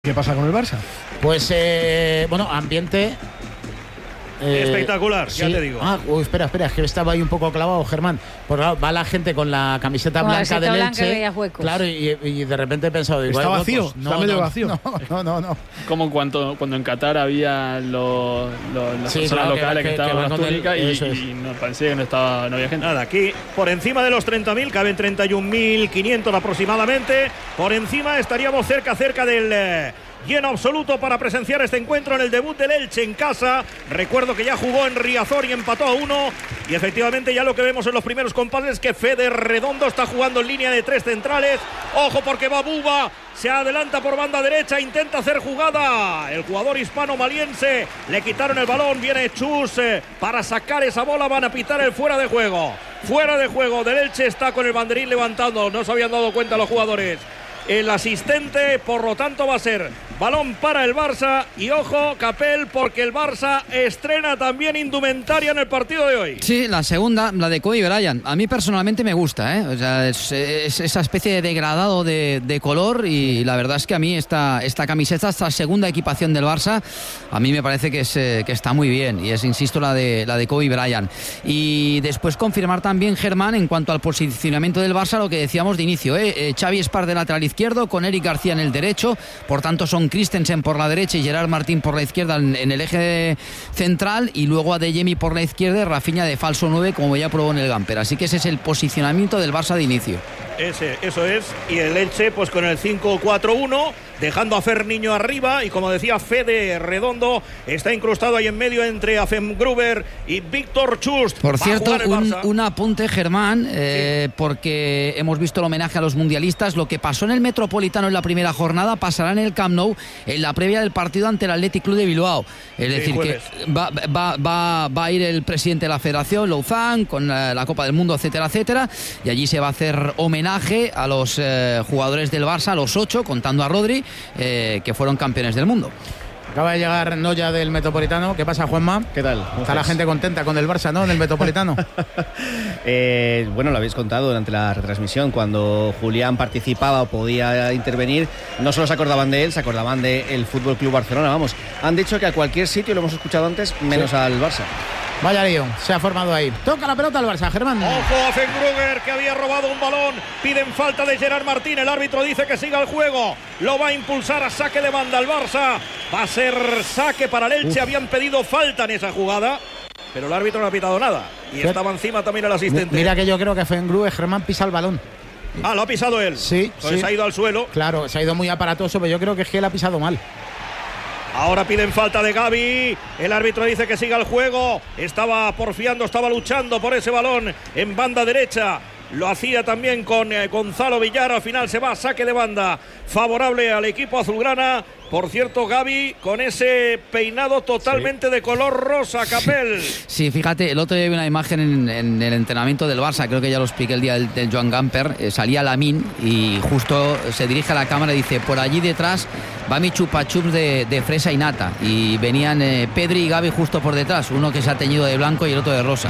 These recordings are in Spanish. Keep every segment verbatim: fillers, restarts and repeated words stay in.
¿Qué pasa con el Barça? Pues, eh, bueno, ambiente... Eh, espectacular, sí. Ya te digo. Ah, oh, espera, espera, es que estaba ahí un poco clavado, Germán. Pues claro, va la gente con la camiseta con blanca la del Elche. Claro, y, y de repente he pensado... Está vacío, huecos. está no, medio no, vacío. No, no, no, no. Como cuando, cuando en Qatar había los, los, las sí, personas claro, locales que, que, estaban que con las túnicas y, es. y no parecía que no, estaba, no había gente. Nada, aquí por encima de los treinta mil, caben treinta y un mil quinientos aproximadamente. Por encima estaríamos cerca, cerca del... Eh, lleno absoluto para presenciar este encuentro en el debut del Elche en casa. Recuerdo que ya jugó en Riazor y empató a uno. Y efectivamente ya lo que vemos en los primeros compases es que Fede Redondo está jugando en línea de tres centrales. Ojo porque va Buba, se adelanta por banda derecha, intenta hacer jugada. El jugador hispano-maliense, le quitaron el balón, viene Chus eh, para sacar esa bola, van a pitar el fuera de juego. Fuera de juego del Elche, está con el banderín levantando, no se habían dado cuenta los jugadores. El asistente, por lo tanto va a ser balón para el Barça. Y ojo, Capel, porque el Barça estrena también indumentaria en el partido de hoy. Sí, la segunda, la de Kobe Bryant. A mí personalmente me gusta, ¿eh? O sea, es, es esa especie de degradado de, de color. Y la verdad es que a mí esta, esta camiseta, esta segunda equipación del Barça, a mí me parece que, es, que está muy bien. Y es, insisto, la de, la de Kobe Bryant. Y después confirmar también, Germán, en cuanto al posicionamiento del Barça, lo que decíamos de inicio, ¿eh? Eh, Xavi Espar de lateral izquierdo, con Eric García en el derecho, por tanto son Christensen por la derecha y Gerard Martín por la izquierda en, en el eje central, y luego Adeyemi por la izquierda y Rafinha de falso nueve, como ya probó en el Gamper. Así que ese es el posicionamiento del Barça de inicio. Ese, eso es, y el Elche pues con el cinco cuatro uno, dejando a Ferniño arriba, y como decía Fede Redondo, está incrustado ahí en medio entre Afem Gruber y Víctor Chust. Por cierto, un, un apunte, Germán, eh, sí. porque hemos visto el homenaje a los mundialistas. Lo que pasó en el Metropolitano en la primera jornada pasará en el Camp Nou en la previa del partido ante el Athletic Club de Bilbao. Es sí, decir, jueves. que va, va, va, va a ir el presidente de la Federación, Louzán, con la, la Copa del Mundo, etcétera, etcétera, y allí se va a hacer homenaje a los eh, jugadores del Barça, a los ocho, contando a Rodri, eh, que fueron campeones del mundo. Acaba de llegar Noya del Metropolitano. ¿Qué pasa, Juanma? ¿Qué tal? Está la gente contenta con el Barça, ¿no? En el Metropolitano. eh, bueno, lo habéis contado durante la retransmisión. Cuando Julián participaba o podía intervenir, no solo se acordaban de él, se acordaban del Fútbol Club Barcelona. Vamos, han dicho que a cualquier sitio, lo hemos escuchado antes, menos sí. al Barça. Vaya lío, se ha formado ahí. Toca la pelota al Barça, Germán. Ojo a Fengruger, que había robado un balón. Piden falta de Gerard Martín. El árbitro dice que siga el juego. Lo va a impulsar a saque de banda el Barça. Va a ser saque para el Elche. Uf. Habían pedido falta en esa jugada, pero el árbitro no ha pitado nada. Y ¿Qué? estaba encima también el asistente. Mira que yo creo que Fengruger, Germán, pisa el balón. Ah, lo ha pisado él. Sí, Entonces sí. ha ido al suelo. Claro, se ha ido muy aparatoso, pero yo creo que es que él ha pisado mal. Ahora piden falta de Gavi. El árbitro dice que siga el juego. Estaba porfiando, estaba luchando por ese balón en banda derecha. Lo hacía también con eh, Gonzalo Villar. Al final se va a saque de banda favorable al equipo azulgrana. Por cierto, Gavi con ese peinado totalmente sí. de color rosa, Capel. Sí, fíjate, el otro día vi una imagen en, en el entrenamiento del Barça, creo que ya lo expliqué el día del, del Joan Gamper. Eh, salía Lamine y justo se dirige a la cámara y dice: por allí detrás va mi chupachups de, de fresa y nata. Y venían eh, Pedri y Gavi justo por detrás, uno que se ha teñido de blanco y el otro de rosa.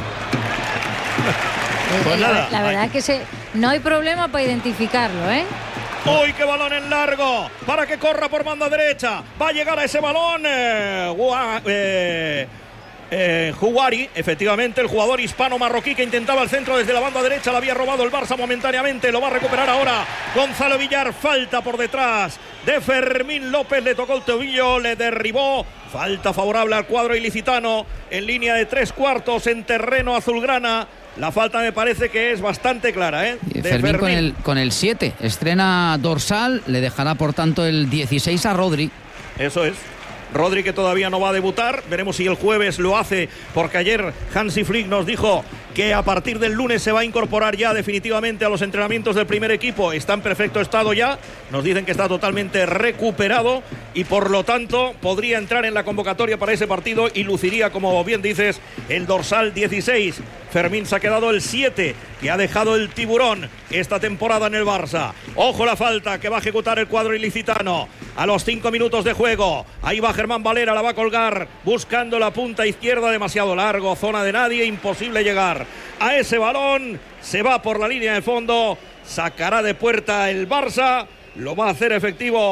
Pues nada. La, la verdad es que se, no hay problema para identificarlo, ¿eh? ¡Uy, qué balón en largo! Para que corra por banda derecha. Va a llegar a ese balón. Eh, gua, eh, eh, Juari, efectivamente, el jugador hispano-marroquí que intentaba el centro desde la banda derecha. Lo había robado el Barça momentáneamente. Lo va a recuperar ahora Gonzalo Villar. Falta por detrás de Fermín López. Le tocó el tobillo, le derribó. Falta favorable al cuadro ilicitano en línea de tres cuartos en terreno azulgrana. La falta me parece que es bastante clara, ¿eh? De Fermín, Fermín con el con el siete. Estrena dorsal, le dejará por tanto el dieciséis a Rodri. Eso es. Rodri, que todavía no va a debutar. Veremos si el jueves lo hace, porque ayer Hansi Flick nos dijo que a partir del lunes se va a incorporar ya definitivamente a los entrenamientos del primer equipo. Está en perfecto estado ya. Nos dicen que está totalmente recuperado y por lo tanto podría entrar en la convocatoria para ese partido y luciría, como bien dices, el dorsal dieciséis. Fermín se ha quedado el siete, que ha dejado el tiburón esta temporada en el Barça. Ojo la falta que va a ejecutar el cuadro ilicitano a los cinco minutos de juego. Ahí va Germán Valera, la va a colgar buscando la punta izquierda, demasiado largo, zona de nadie, imposible llegar a ese balón. Se va por la línea de fondo, sacará de puerta el Barça, lo va a hacer efectivo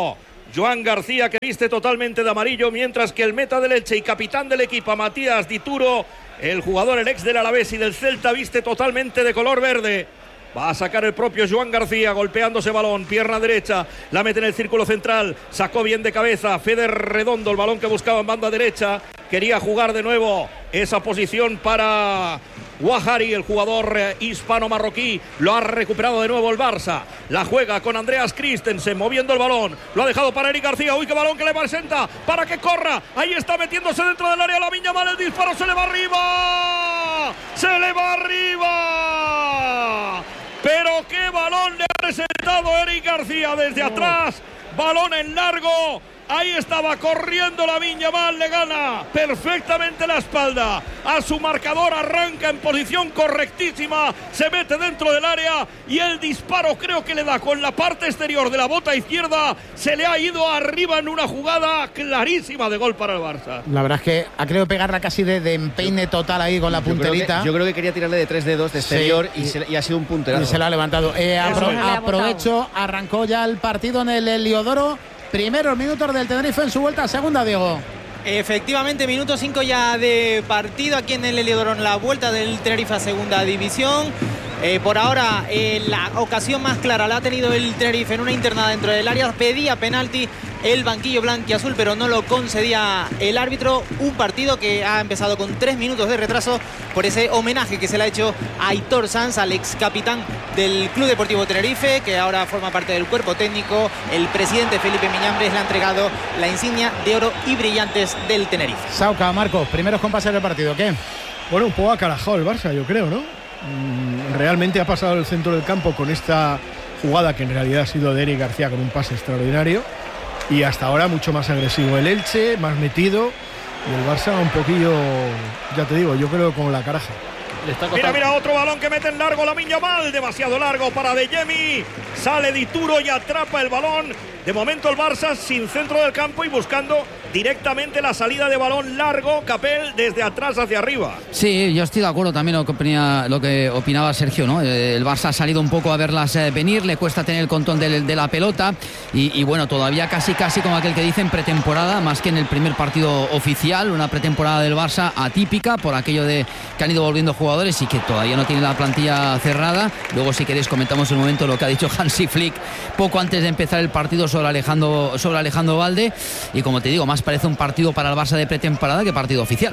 Joan García, que viste totalmente de amarillo, mientras que el meta del Elche y capitán del equipo, Matías Dituro, el jugador, el ex del Alavés y del Celta, viste totalmente de color verde. Va a sacar el propio Joan García, golpeándose balón, pierna derecha, la mete en el círculo central, sacó bien de cabeza, Feder Redondo, el balón que buscaba en banda derecha, quería jugar de nuevo esa posición para Guajari, el jugador hispano-marroquí, lo ha recuperado de nuevo el Barça, la juega con Andreas Christensen, moviendo el balón, lo ha dejado para Eric García, uy, qué balón que le presenta, para que corra, ahí está metiéndose dentro del área Lamine Yamal, el disparo se le va arriba, se le va arriba, pero qué balón le ha presentado Eric García desde atrás, balón en largo. Ahí estaba corriendo Lamine Yamal, le gana perfectamente la espalda a su marcador, arranca en posición correctísima, se mete dentro del área y el disparo creo que le da con la parte exterior de la bota izquierda, se le ha ido arriba en una jugada clarísima de gol para el Barça. La verdad es que ha querido pegarla casi de, de empeine total ahí con la punterita. Yo creo que, yo creo que quería tirarle de tres dedos de exterior, sí, y, y, se, y ha sido un punterazo. Y se la ha levantado. Eh, apro no aprovecho, arrancó ya el partido en el Heliodoro. Primeros minutos del Tenerife en su vuelta a segunda, Diego. Efectivamente, minuto cinco ya de partido aquí en el Heliodoro, en la vuelta del Tenerife a segunda división. Eh, por ahora, eh, la ocasión más clara la ha tenido el Tenerife en una internada dentro del área. Pedía penalti el banquillo blanquiazul, pero no lo concedía el árbitro. Un partido que ha empezado con tres minutos de retraso por ese homenaje que se le ha hecho a Aitor Sanz, al ex capitán del Club Deportivo Tenerife, que ahora forma parte del cuerpo técnico. El presidente Felipe Miñambres le ha entregado la insignia de oro y brillantes del Tenerife. Sauca, Marcos, primeros compases del partido, ¿qué? Bueno, un poco acarajado el Barça, yo creo, ¿no? Realmente ha pasado el centro del campo con esta jugada que en realidad ha sido de Eric García con un pase extraordinario, y hasta ahora mucho más agresivo el Elche, más metido, y el Barça un poquillo, ya te digo, yo creo con la caraja. Mira, mira, otro balón que mete en largo Lamine Yamal, demasiado largo para De Jemi, sale Dituro y atrapa el balón. De momento el Barça sin centro del campo y buscando directamente la salida de balón largo, Capel, desde atrás hacia arriba. Sí, yo estoy de acuerdo también lo que opinaba, lo que opinaba Sergio, ¿no? El Barça ha salido un poco a verlas eh, venir, le cuesta tener el control de, de la pelota y, y bueno, todavía casi casi como aquel que dice en pretemporada, más que en el primer partido oficial, una pretemporada del Barça atípica por aquello de que han ido volviendo jugadores y que todavía no tiene la plantilla cerrada. Luego, si queréis, comentamos un momento lo que ha dicho Hansi Flick poco antes de empezar el partido sobre Alejandro, sobre Alejandro Valde, y como te digo, más parece un partido para el Barça de pretemporada que partido oficial.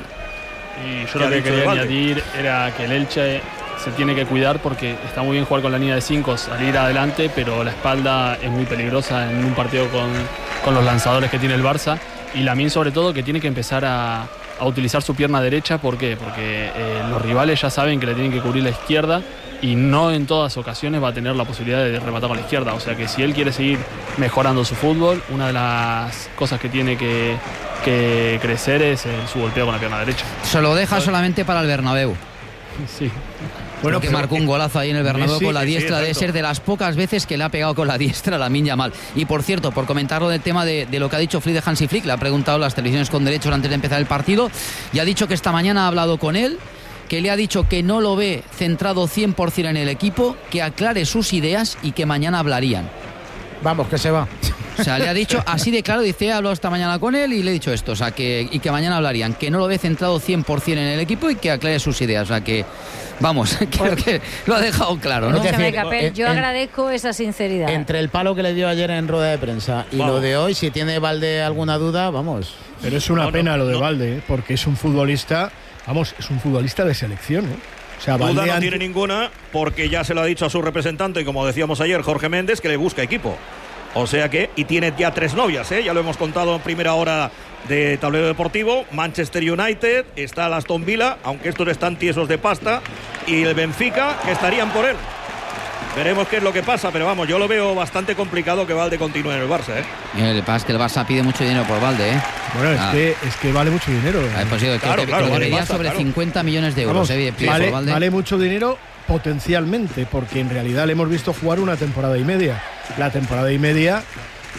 Y yo lo que quería añadir era que el Elche se tiene que cuidar porque está muy bien jugar con la línea de cinco, salir adelante, pero la espalda es muy peligrosa en un partido con, con los lanzadores que tiene el Barça, y Lamine sobre todo que tiene que empezar a, a utilizar su pierna derecha. ¿Por qué? Porque eh, los rivales ya saben que le tienen que cubrir la izquierda y no en todas ocasiones va a tener la posibilidad de rematar con la izquierda. O sea que si él quiere seguir mejorando su fútbol, una de las cosas que tiene que, que crecer es eh, su golpeo con la pierna derecha. Se lo deja solamente para el Bernabéu. Sí. Bueno, que marcó un golazo ahí en el Bernabéu Messi, con la diestra, sí, debe ser de las pocas veces que le ha pegado con la diestra a Lamine Yamal. Y por cierto, por comentarlo del tema de, de lo que ha dicho Flick de Hansi Flick, le ha preguntado las televisiones con derechos antes de empezar el partido y ha dicho que esta mañana ha hablado con él, que le ha dicho que no lo ve centrado cien por ciento en el equipo, que aclare sus ideas y que mañana hablarían. Vamos, que se va. O sea, le ha dicho así de claro, dice, he hablado esta mañana con él y le he dicho esto, o sea, que, y que mañana hablarían, que no lo ve centrado cien por ciento en el equipo y que aclare sus ideas, o sea, que, vamos, creo que lo ha dejado claro, ¿no? Decir, Capel, yo en, agradezco esa sinceridad. Entre el palo que le dio ayer en rueda de prensa y vamos, lo de hoy, si tiene Valde alguna duda, vamos. Pero es una no, pena no, lo de no. Valde, ¿eh? Porque es un futbolista, vamos, es un futbolista de selección, ¿eh? O sea, Duda Valde no ante... tiene ninguna, porque ya se lo ha dicho a su representante, y como decíamos ayer, Jorge Méndez, que le busca equipo. O sea que, y tiene ya tres novias, ¿eh? Ya lo hemos contado en primera hora de Tablero Deportivo. Manchester United, está el Aston Villa, aunque estos están tiesos de pasta, y el Benfica, que estarían por él. Veremos qué es lo que pasa, pero vamos, yo lo veo bastante complicado que Valde continúe en el Barça, ¿eh? Y lo que pasa es que el Barça pide mucho dinero por Valde, ¿eh? Bueno, ah. es, que, es que vale mucho dinero. Ah, pues sí, claro, que, claro, que vale debería basta, sobre claro. cincuenta millones de euros, Vamos, ¿eh? vale, por Valde. vale mucho dinero potencialmente, porque en realidad le hemos visto jugar una temporada y media. La temporada y media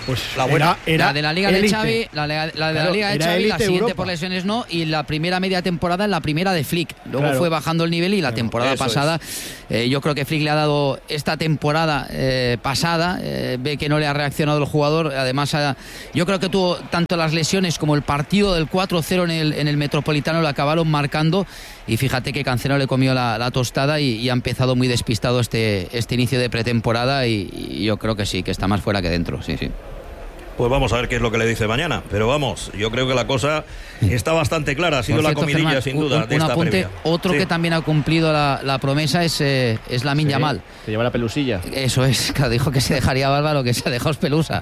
pues la, buena. era, era la de la Liga élite. de Xavi, la, la, la de Claro, la Liga de era Xavi, la élite siguiente Europa. por lesiones no, y la primera media temporada en la primera de Flick. Luego Claro. fue bajando el nivel y la temporada Eso pasada, eh, yo creo que Flick le ha dado esta temporada eh, pasada, eh, ve que no le ha reaccionado el jugador, además ha, yo creo que tuvo tanto las lesiones como el partido del cuatro cero en el, en el Metropolitano, lo acabaron marcando, y fíjate que Cancelo le comió la, la tostada y, y ha empezado muy despistado este, este inicio de pretemporada, y, y yo creo que sí, que está más fuera que dentro, sí, sí. Pues vamos a ver qué es lo que le dice mañana. Pero vamos, yo creo que la cosa está bastante clara. Ha sido Por cierto, la comidilla, Germán, sin duda, un, de un esta apunte, previa. otro Sí. que también ha cumplido la, la promesa es, eh, es Lamine Sí, Yamal. Se lleva la pelusilla. Eso es, que dijo que se dejaría barba, lo que se ha dejado es pelusa.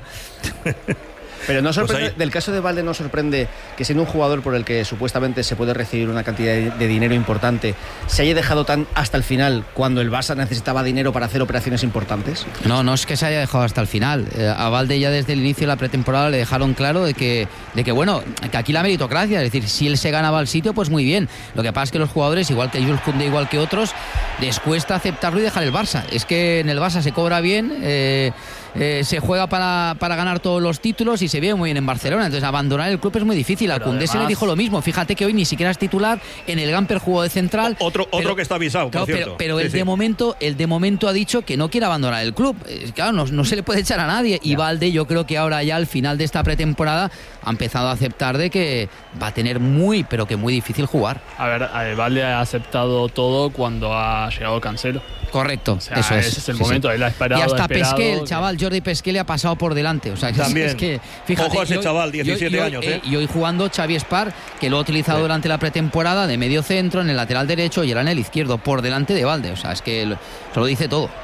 Pero no sorprende, Pues ahí- del caso de Valde no sorprende que siendo un jugador por el que supuestamente se puede recibir una cantidad de, de dinero importante, se haya dejado tan hasta el final cuando el Barça necesitaba dinero para hacer operaciones importantes. No, no es que se haya dejado hasta el final. Eh, a Valde ya desde el inicio de la pretemporada le dejaron claro de que, de que, bueno, que aquí la meritocracia, es decir, si él se ganaba el sitio, pues muy bien. Lo que pasa es que los jugadores, igual que Jules Koundé, igual que otros, les cuesta aceptarlo y dejar el Barça. Es que en el Barça se cobra bien, eh, eh, se juega para, para ganar todos los títulos y se ve muy bien en Barcelona. Entonces abandonar el club es muy difícil. A Koundé se le dijo lo mismo. Fíjate que hoy ni siquiera es titular, en el Gamper jugó de central. Otro, otro pero- que está avisado, Claro, por cierto. pero, pero Sí, el sí. de momento, el de momento ha dicho que no quiere abandonar el club. Eh, Claro, no, no se le puede echar a nadie. Y Valde, yo creo que ahora ya al final de esta pretemporada ha empezado a aceptar de que va a tener muy, pero que muy difícil jugar. A ver, eh, Valde ha aceptado todo cuando ha llegado Cancelo. Correcto, O sea, eso es. ese es el Sí, sí. momento, él ha esperado, Y hasta ha esperado Pesqué, el que- chaval Jordi Pesqué le ha pasado por delante. O sea, que es- También. es que, fíjate, Ojo a ese y hoy- chaval, y hoy- diecisiete y hoy- años, ¿eh? Y hoy jugando Xavi Spar, que lo ha utilizado Sí. durante la pretemporada de medio centro, en el lateral derecho y era en el izquierdo, por delante de Valde. O sea, es que lo, se lo dice todo.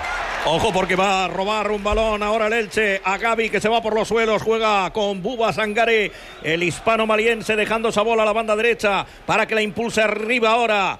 Ojo porque va a robar un balón ahora el Elche a Gavi, que se va por los suelos, juega con Buba Sangaré, el hispano maliense, dejando esa bola a la banda derecha para que la impulse arriba ahora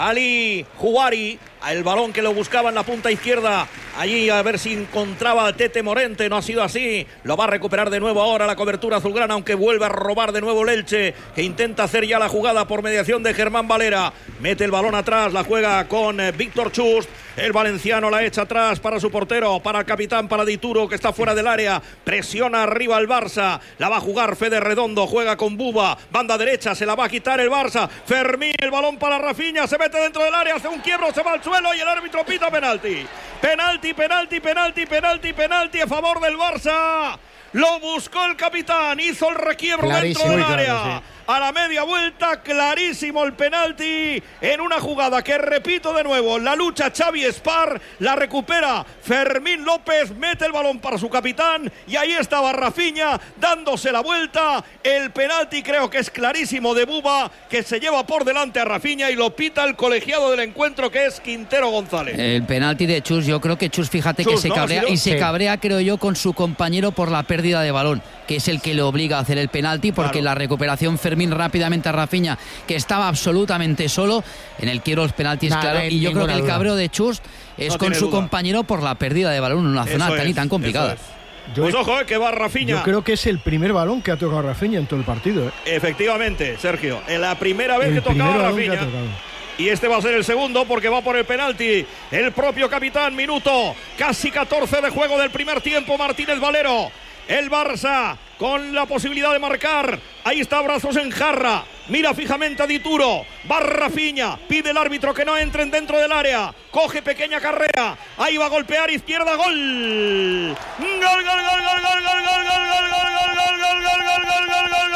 Ali Juari, el balón que lo buscaba en la punta izquierda, allí a ver si encontraba a Tete Morente, no ha sido así, lo va a recuperar de nuevo ahora la cobertura azulgrana, aunque vuelve a robar de nuevo el Elche, que intenta hacer ya la jugada por mediación de Germán Valera, mete el balón atrás, la juega con eh, Víctor Chust, el valenciano la echa atrás para su portero, para el capitán, para Dituro, que está fuera del área, presiona arriba el Barça, la va a jugar Fede Redondo, juega con Buba, banda derecha, se la va a quitar el Barça, Fermín, el balón para Rafinha, se mete dentro del área, hace un quiebro, se va al suelo y el árbitro pita penalti. Penalti, penalti, penalti, penalti, penalti a favor del Barça. Lo buscó el capitán, hizo el requiebro Clarísimo, dentro del muy área. claro, sí. A la media vuelta, clarísimo el penalti en una jugada que repito de nuevo, la lucha Xavi Spar, la recupera Fermín López, mete el balón para su capitán y ahí estaba Rafinha dándose la vuelta. El penalti creo que es clarísimo de Buba, que se lleva por delante a Rafinha y lo pita el colegiado del encuentro, que es Quintero González. El penalti de Chus, yo creo que Chus, fíjate que Chus, se ¿no? cabrea ¿Ha sido? y se Sí. cabrea, creo yo, con su compañero por la pérdida de balón, que es el que le obliga a hacer el penalti, porque Claro. la recuperación Fermín rápidamente a Rafinha, que estaba absolutamente solo, en el quiero los penaltis, Nada, claro, no hay y yo creo ninguna que el duda. cabreo de Chus es No con tiene su duda. compañero por la pérdida de balón en una zona Eso tan y es, tan complicada. eso es. Yo, Pues ojo, eh, que va Rafinha. yo creo que es el primer balón que ha tocado Rafinha en todo el partido. ¿eh? Efectivamente, Sergio, en la primera vez El que tocaba primer balón que Rafinha. ha tocado. Y este va a ser el segundo porque va por el penalti. El propio capitán, minuto casi catorce de juego del primer tiempo, Martínez Valero. El Barça con la posibilidad de marcar. Ahí está, brazos en jarra. Mira fijamente a Dituro. Va Rafinha. Pide el árbitro que no entren dentro del área. Coge pequeña carrera. Ahí va a golpear izquierda. Gol. Gol, gol, gol, gol, gol, gol, gol, gol, gol, gol, gol, gol, gol, gol, gol, gol, gol,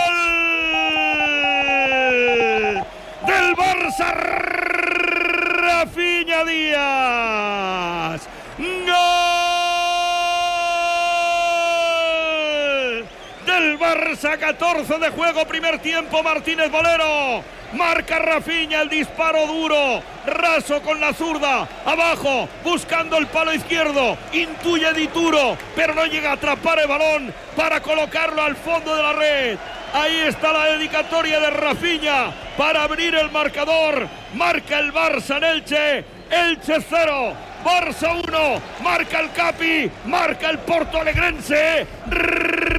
gol. Del Barça, Rafinha Díaz. Gol del Barça, catorce de juego, primer tiempo, Martínez Valero. Marca Rafinha, el disparo duro, raso con la zurda, abajo, buscando el palo izquierdo, intuye Dituro, pero no llega a atrapar el balón para colocarlo al fondo de la red. Ahí está la dedicatoria de Rafinha para abrir el marcador. Marca el Barça en Elche, Elche cero, Barça uno, marca el Capi, marca el Porto Alegrense.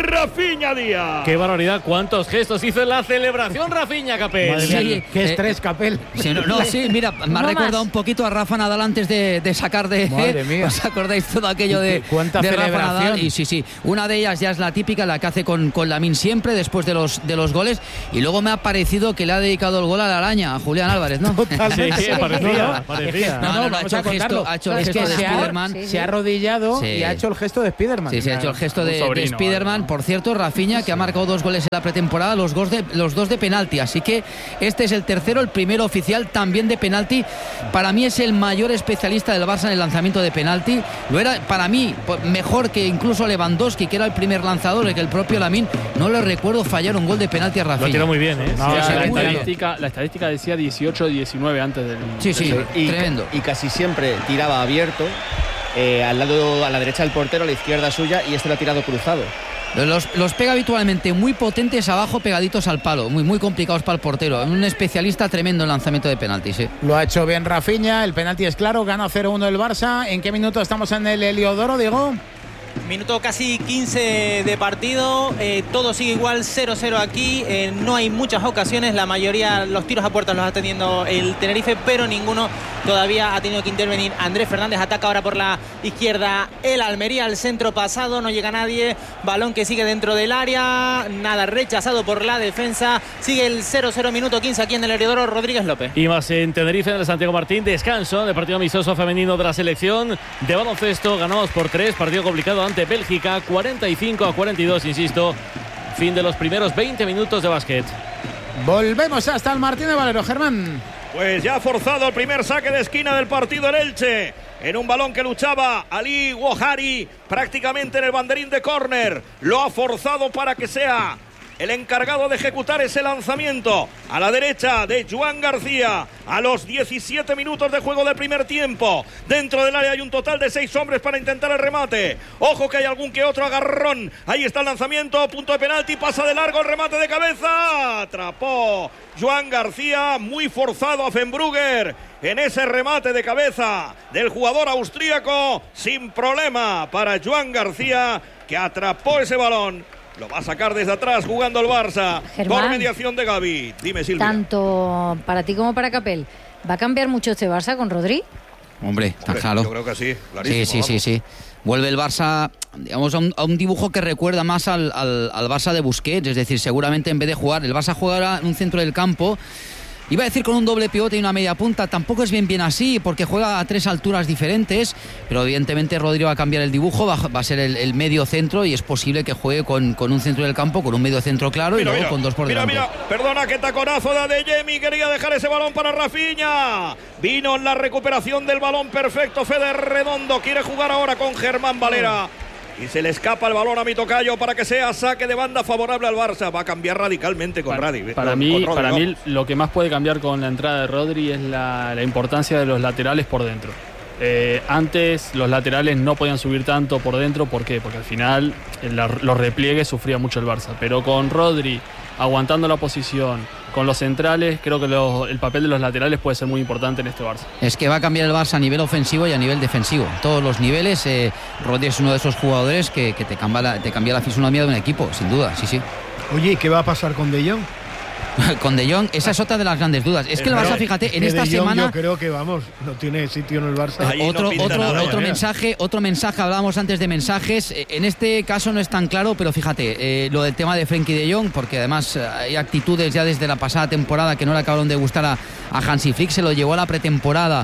Rafinha Díaz. Qué barbaridad, cuántos gestos hizo en la celebración Rafinha, Capel. Madre mía, Sí, qué eh, estrés, Capel. Sí, no, no, sí, mira, me ha Uno recordado más. un poquito a Rafa Nadal antes de, de sacar de... Madre mía. ¿Os acordáis todo aquello de, Cuánta de Rafa celebración. Nadal? Y sí, sí, una de ellas ya es la típica, la que hace con, con Lamine siempre después de los, de los goles. Y luego me ha parecido que le ha dedicado el gol a la araña, a Julián Álvarez, ¿no? Totalmente. Sí, sí, parecía, parecía. No, no, No, no, vamos ha hecho a el gesto- contarlo. ha hecho el Es gesto que de se ha- Spiderman. Sí, sí. Se ha arrodillado Sí. y ha hecho el gesto de Spiderman. Sí, se ha hecho el gesto Un de, sobrino, de Spiderman. ¿no? Por cierto, Rafinha, que ha marcado dos goles en la pretemporada, los, dos de, los dos de penalti. Así que este es el tercero, el primero oficial también de penalti. Para mí es el mayor especialista del Barça en el lanzamiento de penalti. Lo era para mí pues, mejor que incluso Lewandowski, que era el primer lanzador, que el propio Lamine. No le recuerdo fallar un gol de penalti a Lo Rafinha. tiró muy bien, ¿eh? No, Sí, sí, la, muy bien. estadística, la estadística decía dieciocho diecinueve antes del. Sí, sí, del- Y, tremendo. y casi siempre tiraba abierto, eh, al lado, a la derecha del portero, a la izquierda suya, y este lo ha tirado cruzado. Los, los pega habitualmente muy potentes abajo, pegaditos al palo, muy, muy complicados para el portero. Un especialista tremendo en lanzamiento de penaltis. ¿Sí? Lo ha hecho bien Rafinha, el penalti es claro, gana cero uno el Barça. ¿En qué minuto estamos en el Heliodoro, Diego? Minuto casi quince de partido, eh, todo sigue igual, cero cero aquí, eh, no hay muchas ocasiones, la mayoría, los tiros a puerta los está teniendo el Tenerife, pero ninguno todavía ha tenido que intervenir. Andrés Fernández ataca ahora por la izquierda, el Almería al centro pasado, no llega nadie, balón que sigue dentro del área, nada, rechazado por la defensa, sigue el cero cero, minuto quince aquí en el Heliodoro. Rodríguez López. Y más en Tenerife, en el Santiago Martín, descanso del partido amistoso femenino de la selección de baloncesto. Ganamos por tres, partido complicado ante Bélgica, cuarenta y cinco a cuarenta y dos, insisto. Fin de los primeros veinte minutos de básquet. Volvemos hasta el Martín de Valero, Germán. Pues ya ha forzado el primer saque de esquina del partido el Elche. En un balón que luchaba Ali Wohari prácticamente en el banderín de córner. Lo ha forzado para que sea el encargado de ejecutar ese lanzamiento a la derecha de Joan García a los diecisiete minutos de juego del primer tiempo. Dentro del área hay un total de seis hombres para intentar el remate. Ojo que hay algún que otro agarrón. Ahí está el lanzamiento, punto de penalti, pasa de largo el remate de cabeza. Atrapó Joan García, muy forzado a Fenbrugger en ese remate de cabeza del jugador austríaco. Sin problema para Joan García, que atrapó ese balón. Lo va a sacar desde atrás jugando el Barça. Germán, por mediación de Gavi. Dime, Silvia. Tanto para ti como para Capel, ¿va a cambiar mucho este Barça con Rodri? Hombre, está Hombre, claro. Yo creo que sí, clarísimo. Sí, sí, sí, vamos. sí. Vuelve el Barça, digamos, a un, a un dibujo que recuerda más al, al, al Barça de Busquets. Es decir, seguramente en vez de jugar, el Barça jugará en un centro del campo. Iba a decir con un doble pivote y una media punta, tampoco es bien bien así, porque juega a tres alturas diferentes, pero evidentemente Rodri va a cambiar el dibujo, va, va a ser el, el medio centro y es posible que juegue con, con un centro del campo, con un medio centro claro Mira, y luego mira, con dos por mira, delante. mira, perdona, que taconazo de Adeyemi, quería dejar ese balón para Rafinha. Vino en la recuperación del balón perfecto Fede Redondo, quiere jugar ahora con Germán Valera. Y se le escapa el balón a mi tocayo para que sea saque de banda favorable al Barça. Va a cambiar radicalmente con Para, Radi. para con mí, Rodri, para ¿no? mí lo que más puede cambiar con la entrada de Rodri es la, la importancia de los laterales por dentro. Eh, antes los laterales no podían subir tanto por dentro, ¿por qué? Porque al final en la, los repliegues sufría mucho el Barça, pero con Rodri aguantando la posición, con los centrales, creo que los, el papel de los laterales puede ser muy importante en este Barça. Es que va a cambiar el Barça a nivel ofensivo y a nivel defensivo. Todos los niveles, eh, Rodri es uno de esos jugadores que, que te, cambia la, te cambia la fisonomía de un equipo, sin duda, sí, sí. Oye, ¿y qué va a pasar con De Jong? Con De Jong, esa es otra de las grandes dudas. Es que el Barça, fíjate, en Que esta De Jong semana... yo creo que, vamos, no tiene sitio en el Barça. Ahí no Otro, pinta otro, nada, otro ya. mensaje, otro mensaje, hablábamos antes de mensajes. Eh, En este caso no es tan claro, pero fíjate, eh, lo del tema de Frenkie de Jong, porque además eh, hay actitudes ya desde la pasada temporada que no le acabaron de gustar a, a Hansi Flick. Se lo llevó a la pretemporada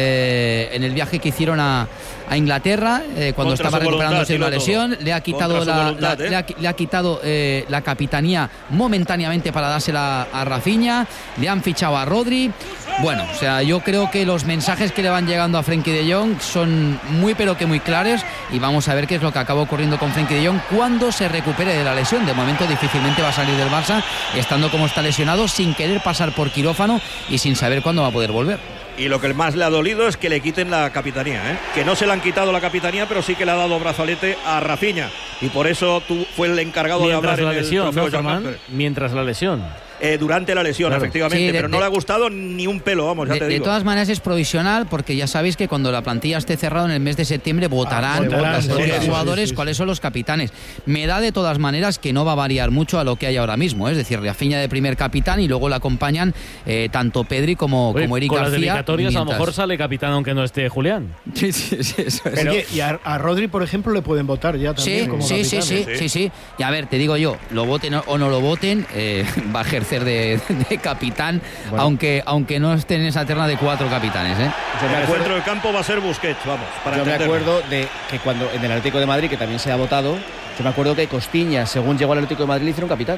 eh, en el viaje que hicieron a, a Inglaterra, eh, cuando Contra estaba su voluntad, recuperándose de una dilo lesión. todo. Le ha quitado, Contra su la, voluntad, la- ¿eh? le ha, le ha quitado eh, la capitanía momentáneamente para dársela a Rafinha. Le han fichado a Rodri. Bueno, o sea, yo creo que los mensajes que le van llegando a Frenkie de Jong son muy pero que muy claros y vamos a ver qué es lo que acaba ocurriendo con Frenkie de Jong cuando se recupere de la lesión. De momento difícilmente va a salir del Barça, estando como está lesionado, sin querer pasar por quirófano y sin saber cuándo va a poder volver. Y lo que más le ha dolido es que le quiten la capitanía, ¿eh? Que no se le han quitado la capitanía, pero sí que le ha dado brazalete a Rafinha. Y por eso tú fue el encargado de Mientras hablar la en el lesión, trofeo ¿no, Jean Germán? Lambert. Mientras la lesión. eh, durante la lesión, claro. efectivamente, sí, de, pero no de, le ha gustado ni un pelo, vamos, ya de, te digo. De todas maneras es provisional, porque ya sabéis que cuando la plantilla esté cerrada en el mes de septiembre votarán, ah, votarán los sí, jugadores sí, sí, sí. cuáles son los capitanes. Me da de todas maneras que no va a variar mucho a lo que hay ahora mismo, ¿eh? Es decir, Rafinha de primer capitán y luego le acompañan eh, tanto Pedri como, Oye, como Eric con García. Las dedicatorias mientras... a lo mejor sale capitán aunque no esté Julián. Sí, sí, sí, eso es. Pero, y a, a Rodri, por ejemplo, le pueden votar ya también sí, como sí, capitán. Sí, sí, sí, sí, sí. Y a ver, te digo yo, lo voten o no lo voten, eh, va a ejercer de, de capitán, bueno. aunque aunque no esté en esa terna de cuatro capitanes. ¿eh? Yo me acuerdo, el centro del campo va a ser Busquets, vamos. Para yo entenderlo. me acuerdo de que cuando en el Atlético de Madrid, que también se ha votado, yo me acuerdo que Costiña, según llegó al Atlético de Madrid, le hicieron capitán.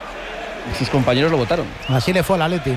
Y sus compañeros lo votaron. Así le fue al Atleti.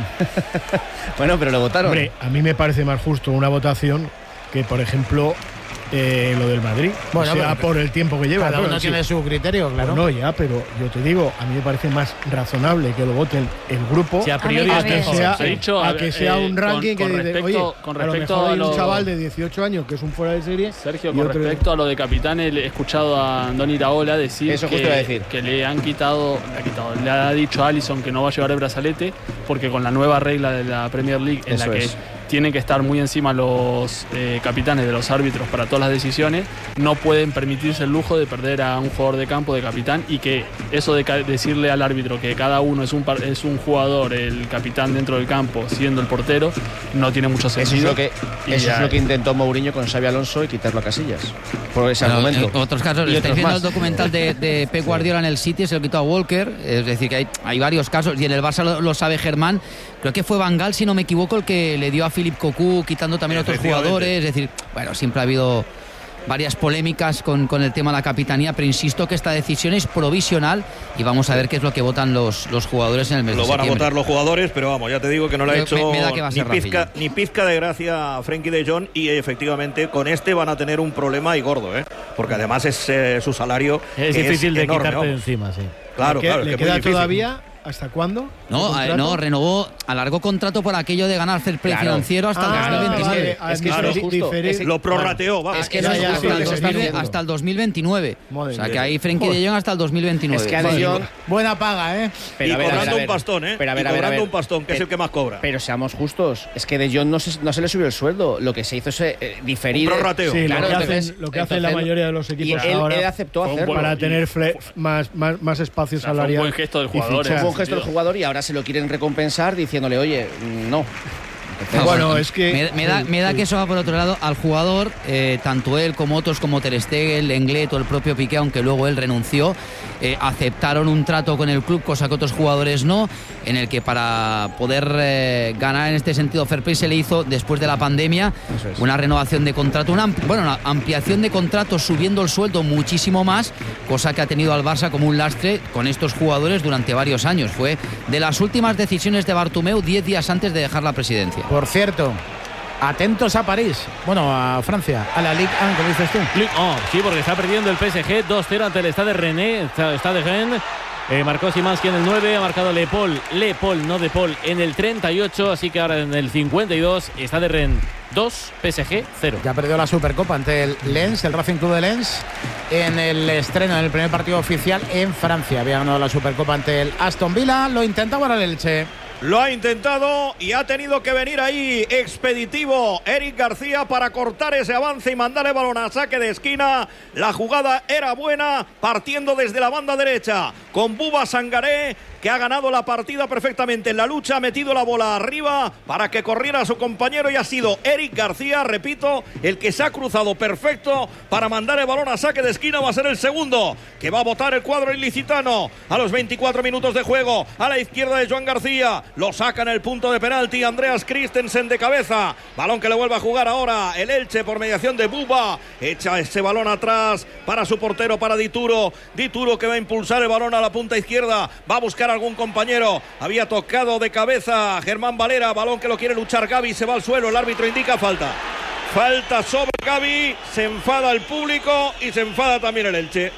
Bueno, pero lo votaron. Hombre, a mí me parece más justo una votación que, por ejemplo, eh, lo del Madrid. Bueno, o sea, por el tiempo que lleva. Cada uno claro, tiene sí. su criterio, claro. Pues no, ya, pero yo te digo, a mí me parece más razonable que lo voten el grupo si a, priori a, a que sea, se ha dicho, a que sea eh, un ranking con, con que respecto, dice, oye, con a lo respecto mejor a hay lo... un chaval de dieciocho años que es un fuera de serie. Sergio, con otro... respecto a lo de capitanes, he escuchado a Andoni Iraola decir, Eso que, justo iba a decir que le han quitado, le, ha quitado, le ha dicho a Alisson que no va a llevar el brazalete porque con la nueva regla de la Premier League en Eso la que es. tienen que estar muy encima los eh, capitanes de los árbitros para todas las decisiones, no pueden permitirse el lujo de perder a un jugador de campo de capitán, y que eso de ca- decirle al árbitro que cada uno es un, par- es un jugador, el capitán dentro del campo, siendo el portero, no tiene mucho sentido. Eso es lo que, eso ya, es lo que intentó Mourinho con Xabi Alonso y quitarlo a Casillas. Por ese bueno, argumento. En otros casos, y estáis otros viendo más. el documental de, de Pep Guardiola en el City, se lo quitó a Walker, es decir, que hay, hay varios casos, y en el Barça lo, lo sabe Germán. Creo que fue Van Gaal, si no me equivoco, el que le dio a Philippe Cocu, quitando también otros jugadores. Es decir, bueno, siempre ha habido varias polémicas con, con el tema de la capitanía, pero insisto que esta decisión es provisional y vamos a ver qué es lo que votan los, los jugadores en el mes lo de septiembre. Lo van a votar los jugadores, pero vamos, ya te digo que no le ha hecho me, me da que va a ser ni, pizca, ni pizca de gracia a Frenkie de Jong, y efectivamente con este van a tener un problema y gordo, ¿eh? Porque además es eh, su salario es difícil es de enorme, quitarte vamos. de encima, sí. Claro, ¿Le, claro. ¿le es que queda muy difícil. todavía? ¿Hasta cuándo? No, eh, no, renovó, alargó contrato por aquello de ganar fair play Claro. financiero hasta Ah, el dos mil veintinueve. vale. Es que Claro, eso es justo. diferir- Es- Lo prorrateó, vamos. Es que Ah, no ya, es ya, justo sí, lo hasta, que el se está dos mil, haciendo. hasta el dos mil veintinueve. Madre O sea mía. que ahí Frenkie de Jong hasta el dos mil veintinueve. Es que a De Jong, Buena paga, ¿eh? pero y a ver, a ver, cobrando a ver. un pastón, ¿eh? Pero a ver, y a ver, a cobrando ver. un pastón, que es el que más cobra. Pero seamos justos, es que De Jong no se, no se le subió el sueldo. Lo que se hizo es eh, diferir. Un prorrateo. Sí, Claro, lo que entonces- hacen, lo que hacen entonces- la mayoría de los equipos y él, ahora él aceptó fue un hacerlo. buen- para y- tener fle- más, más, más espacio O sea, fue un salarial. buen gesto del y jugador, fichar. Fue un gesto del jugador y ahora se lo quieren recompensar diciéndole, oye, no. No, Bueno, es que me, me da, sí, me da sí. que eso va por otro lado al jugador, eh, tanto él como otros como Ter Stegen, Lenglet o el propio Piqué, aunque luego él renunció, eh, aceptaron un trato con el club, cosa que otros jugadores no, en el que para poder eh, ganar en este sentido fair play se le hizo después de la pandemia Eso es. una renovación de contrato, una, ampli- bueno, una ampliación de contrato subiendo el sueldo muchísimo más, cosa que ha tenido al Barça como un lastre con estos jugadores durante varios años. Fue de las últimas decisiones de Bartomeu diez días antes de dejar la presidencia. Por cierto, atentos a París. Bueno, a Francia, a la Ligue uno, como dices tú. Oh, sí, porque está perdiendo el P S G dos cero ante el Stade René, Stade Rennes. Eh, marcó Szymanski en el nueve, ha marcado Le Paul, Le Paul, no De Paul, en el treinta y ocho, así que ahora en el cincuenta y dos, Stade Rennes dos, P S G cero. Ya perdió la Supercopa ante el Lens, el Racing Club de Lens, en el estreno, en el primer partido oficial en Francia. Había ganado la Supercopa ante el Aston Villa, lo intentaba ahora el Elche. Lo ha intentado y ha tenido que venir ahí expeditivo Eric García para cortar ese avance y mandar el balón a saque de esquina. La jugada era buena, partiendo desde la banda derecha con Bouba Sangaré, que ha ganado la partida perfectamente en la lucha, ha metido la bola arriba para que corriera a su compañero y ha sido Eric García, repito, el que se ha cruzado perfecto para mandar el balón a saque de esquina. Va a ser el segundo que va a botar el cuadro ilicitano a los veinticuatro minutos de juego, a la izquierda de Joan García. Lo saca en el punto de penalti Andreas Christensen de cabeza. Balón que le vuelve a jugar ahora el Elche por mediación de Bouba. Echa ese balón atrás para su portero, para Dituro. Dituro que va a impulsar el balón a la punta izquierda. Va a buscar algún compañero. Había tocado de cabeza Germán Valera. Balón que lo quiere luchar Gavi. Se va al suelo. El árbitro indica falta. Falta sobre Gavi. Se enfada el público y se enfada también el Elche.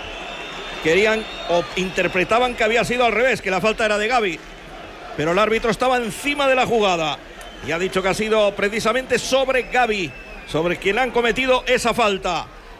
Querían o interpretaban que había sido al revés, que la falta era de Gavi, pero el árbitro estaba encima de la jugada y ha dicho que ha sido precisamente sobre Gavi, sobre quien han cometido esa falta.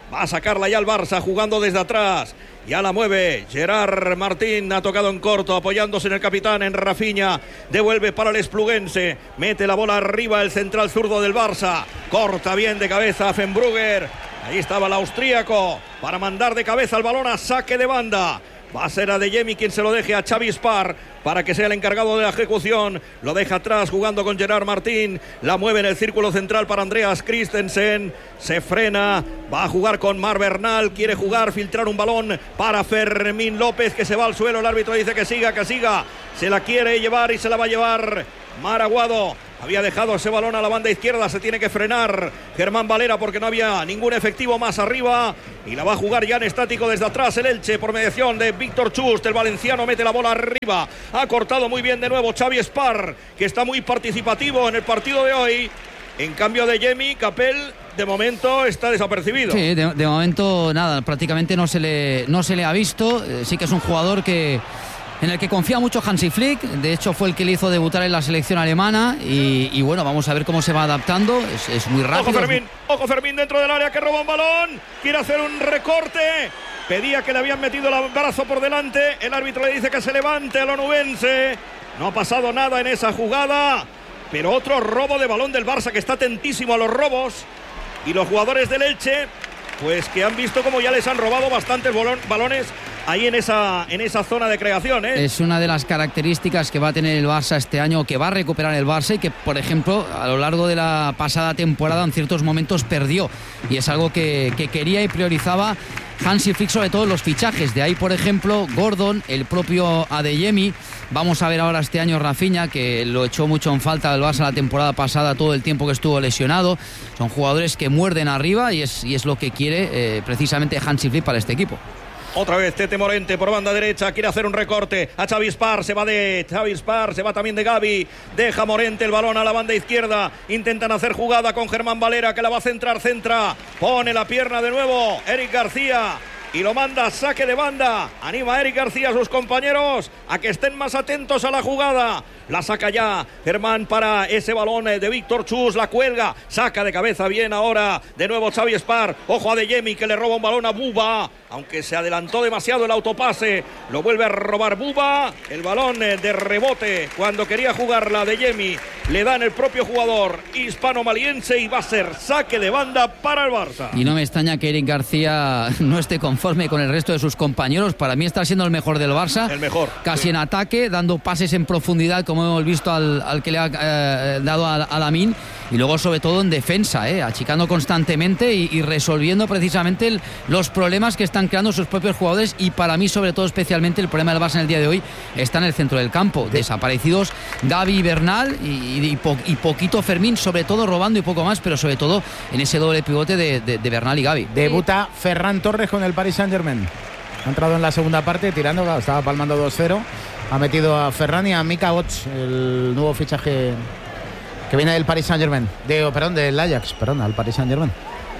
Va a sacarla ya el Barça jugando desde atrás. Ya la mueve Gerard Martín, ha tocado en corto, apoyándose en el capitán, en Rafinha. Devuelve para el Espluguense. Mete la bola arriba el central zurdo del Barça. Corta bien de cabeza a Fenbrugger. Ahí estaba el austríaco para mandar de cabeza el balón a saque de banda. Va a ser Adeyemi quien se lo deje a Xavi Spar para que sea el encargado de la ejecución. Lo deja atrás jugando con Gerard Martín. La mueve en el círculo central para Andreas Christensen. Se frena. Va a jugar con Mar Bernal. Quiere jugar, filtrar un balón para Fermín López, que se va al suelo. El árbitro dice que siga, que siga. Se la quiere llevar y se la va a llevar Mar Aguado. Había dejado ese balón a la banda izquierda, se tiene que frenar Germán Valera porque no había ningún efectivo más arriba y la va a jugar ya en estático desde atrás el Elche por mediación de Víctor Chust. El valenciano mete la bola arriba, ha cortado muy bien de nuevo Xavi Spar, que está muy participativo en el partido de hoy. En cambio de Yemi, Capel de momento está desapercibido. Sí, de, de momento nada, prácticamente no se le, no se le ha visto. Eh, sí que es un jugador que en el que confía mucho Hansi Flick. De hecho fue el que le hizo debutar en la selección alemana y, y bueno, vamos a ver cómo se va adaptando. Es, es muy rápido. Ojo Fermín, ojo Fermín dentro del área que roba un balón, quiere hacer un recorte, pedía que le habían metido el brazo por delante, el árbitro le dice que se levante al onubense. No ha pasado nada en esa jugada, pero otro robo de balón del Barça, que está atentísimo a los robos, y los jugadores del Elche pues que han visto como ya les han robado bastantes balones ahí en esa, en esa zona de creación, ¿eh? Es una de las características que va a tener el Barça este año, que va a recuperar el Barça y que, por ejemplo, a lo largo de la pasada temporada en ciertos momentos perdió. Y es algo que, que quería y priorizaba Hansi Flick, sobre todo en los fichajes. De ahí, por ejemplo, Gordon, el propio Adeyemi. Vamos a ver ahora este año Rafinha, que lo echó mucho en falta del Barça la temporada pasada, todo el tiempo que estuvo lesionado. Son jugadores que muerden arriba y es, y es lo que quiere eh, precisamente Hansi Flick para este equipo. Otra vez Tete Morente por banda derecha, quiere hacer un recorte a Xavi Spar, se va de Xavi Spar, se va también de Gavi, deja Morente el balón a la banda izquierda, intentan hacer jugada con Germán Valera, que la va a centrar, centra, pone la pierna de nuevo Eric García y lo manda a saque de banda. Anima a Eric García a sus compañeros a que estén más atentos a la jugada. La saca ya Germán para ese balón de Víctor Chus, la cuelga, saca de cabeza bien ahora de nuevo Xavi Spar. Ojo a Adeyemi, que le roba un balón a Buba, aunque se adelantó demasiado el autopase, lo vuelve a robar Buba. El balón de rebote cuando quería jugarla Adeyemi le dan el propio jugador hispano-maliense y va a ser saque de banda para el Barça. Y no me extraña que Eric García no esté conforme con el resto de sus compañeros. Para mí está siendo el mejor del Barça, el mejor, casi sí. En ataque, dando pases en profundidad, como hemos visto al, al que le ha eh, dado a, a Lamine, y luego sobre todo en defensa, eh, achicando constantemente y, y resolviendo precisamente el, los problemas que están creando sus propios jugadores. Y para mí, sobre todo, especialmente el problema del Barça en el día de hoy está en el centro del campo, sí. Desaparecidos Gavi y Bernal y, y, po, y poquito Fermín, sobre todo robando y poco más, pero sobre todo en ese doble pivote de, de, de Bernal y Gavi. Debuta Ferran Torres con el Paris Saint-Germain. Ha entrado en la segunda parte tirando, estaba palmando dos cero. Ha metido a Ferran y a Mika Ots, el nuevo fichaje que viene del Paris Saint-Germain. De, perdón, del Ajax, perdón, al Paris Saint-Germain.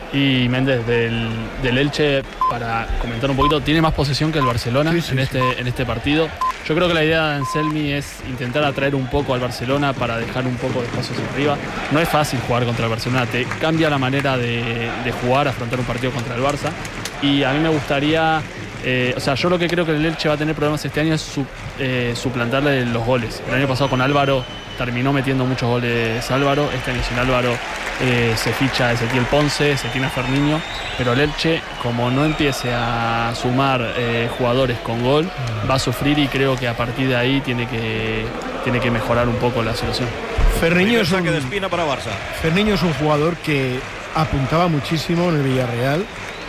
Y Méndez del, del Elche, para comentar un poquito, tiene más posesión que el Barcelona sí, sí, en, este, sí. en este partido. Yo creo que la idea de Anselmi es intentar atraer un poco al Barcelona para dejar un poco de espacios arriba. No es fácil jugar contra el Barcelona, te cambia la manera de, de jugar, afrontar un partido contra el Barça. Y a mí me gustaría... Eh, o sea, yo lo que creo que el Elche va a tener problemas este año es su, eh, suplantarle los goles. El año pasado con Álvaro terminó metiendo muchos goles Álvaro. Este año sin Álvaro eh, se ficha a Ezequiel Ponce, se tiene a Ferniño. Pero el Elche, como no empiece a sumar eh, jugadores con gol, va a sufrir, y creo que a partir de ahí tiene que, tiene que mejorar un poco la situación. Ferniño es, un, de espina para Barça. Ferniño es un jugador que apuntaba muchísimo en el Villarreal,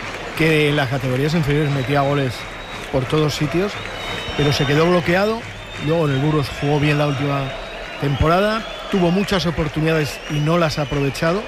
que en las categorías inferiores metía goles por todos sitios, pero se quedó bloqueado. Luego en el Burgos jugó bien la última temporada, tuvo muchas oportunidades y no las ha aprovechado,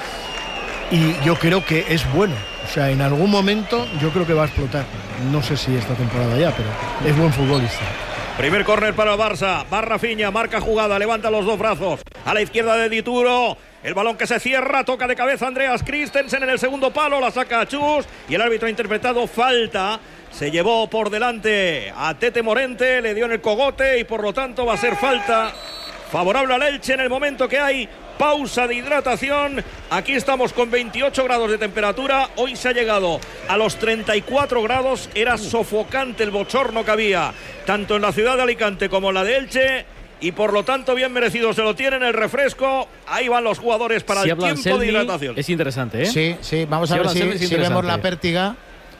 y yo creo que es bueno. O sea, en algún momento yo creo que va a explotar. No sé si esta temporada ya, pero es buen futbolista. Primer córner para el Barça, va Rafinha, marca jugada, levanta los dos brazos, a la izquierda de Dituro, el balón que se cierra, toca de cabeza Andreas Christensen en el segundo palo, la saca a Chus, y el árbitro ha interpretado falta, se llevó por delante a Tete Morente, le dio en el cogote y por lo tanto va a ser falta favorable al Elche en el momento que hay pausa de hidratación. Aquí estamos con veintiocho grados de temperatura. Hoy se ha llegado a los treinta y cuatro grados. Era sofocante el bochorno que había, tanto en la ciudad de Alicante como en la de Elche. Y por lo tanto, bien merecido se lo tienen el refresco. Ahí van los jugadores para si el tiempo Anselmi, de hidratación. Es interesante, ¿eh? Sí, sí, vamos si a ver Anselmi, si, si vemos la pértiga.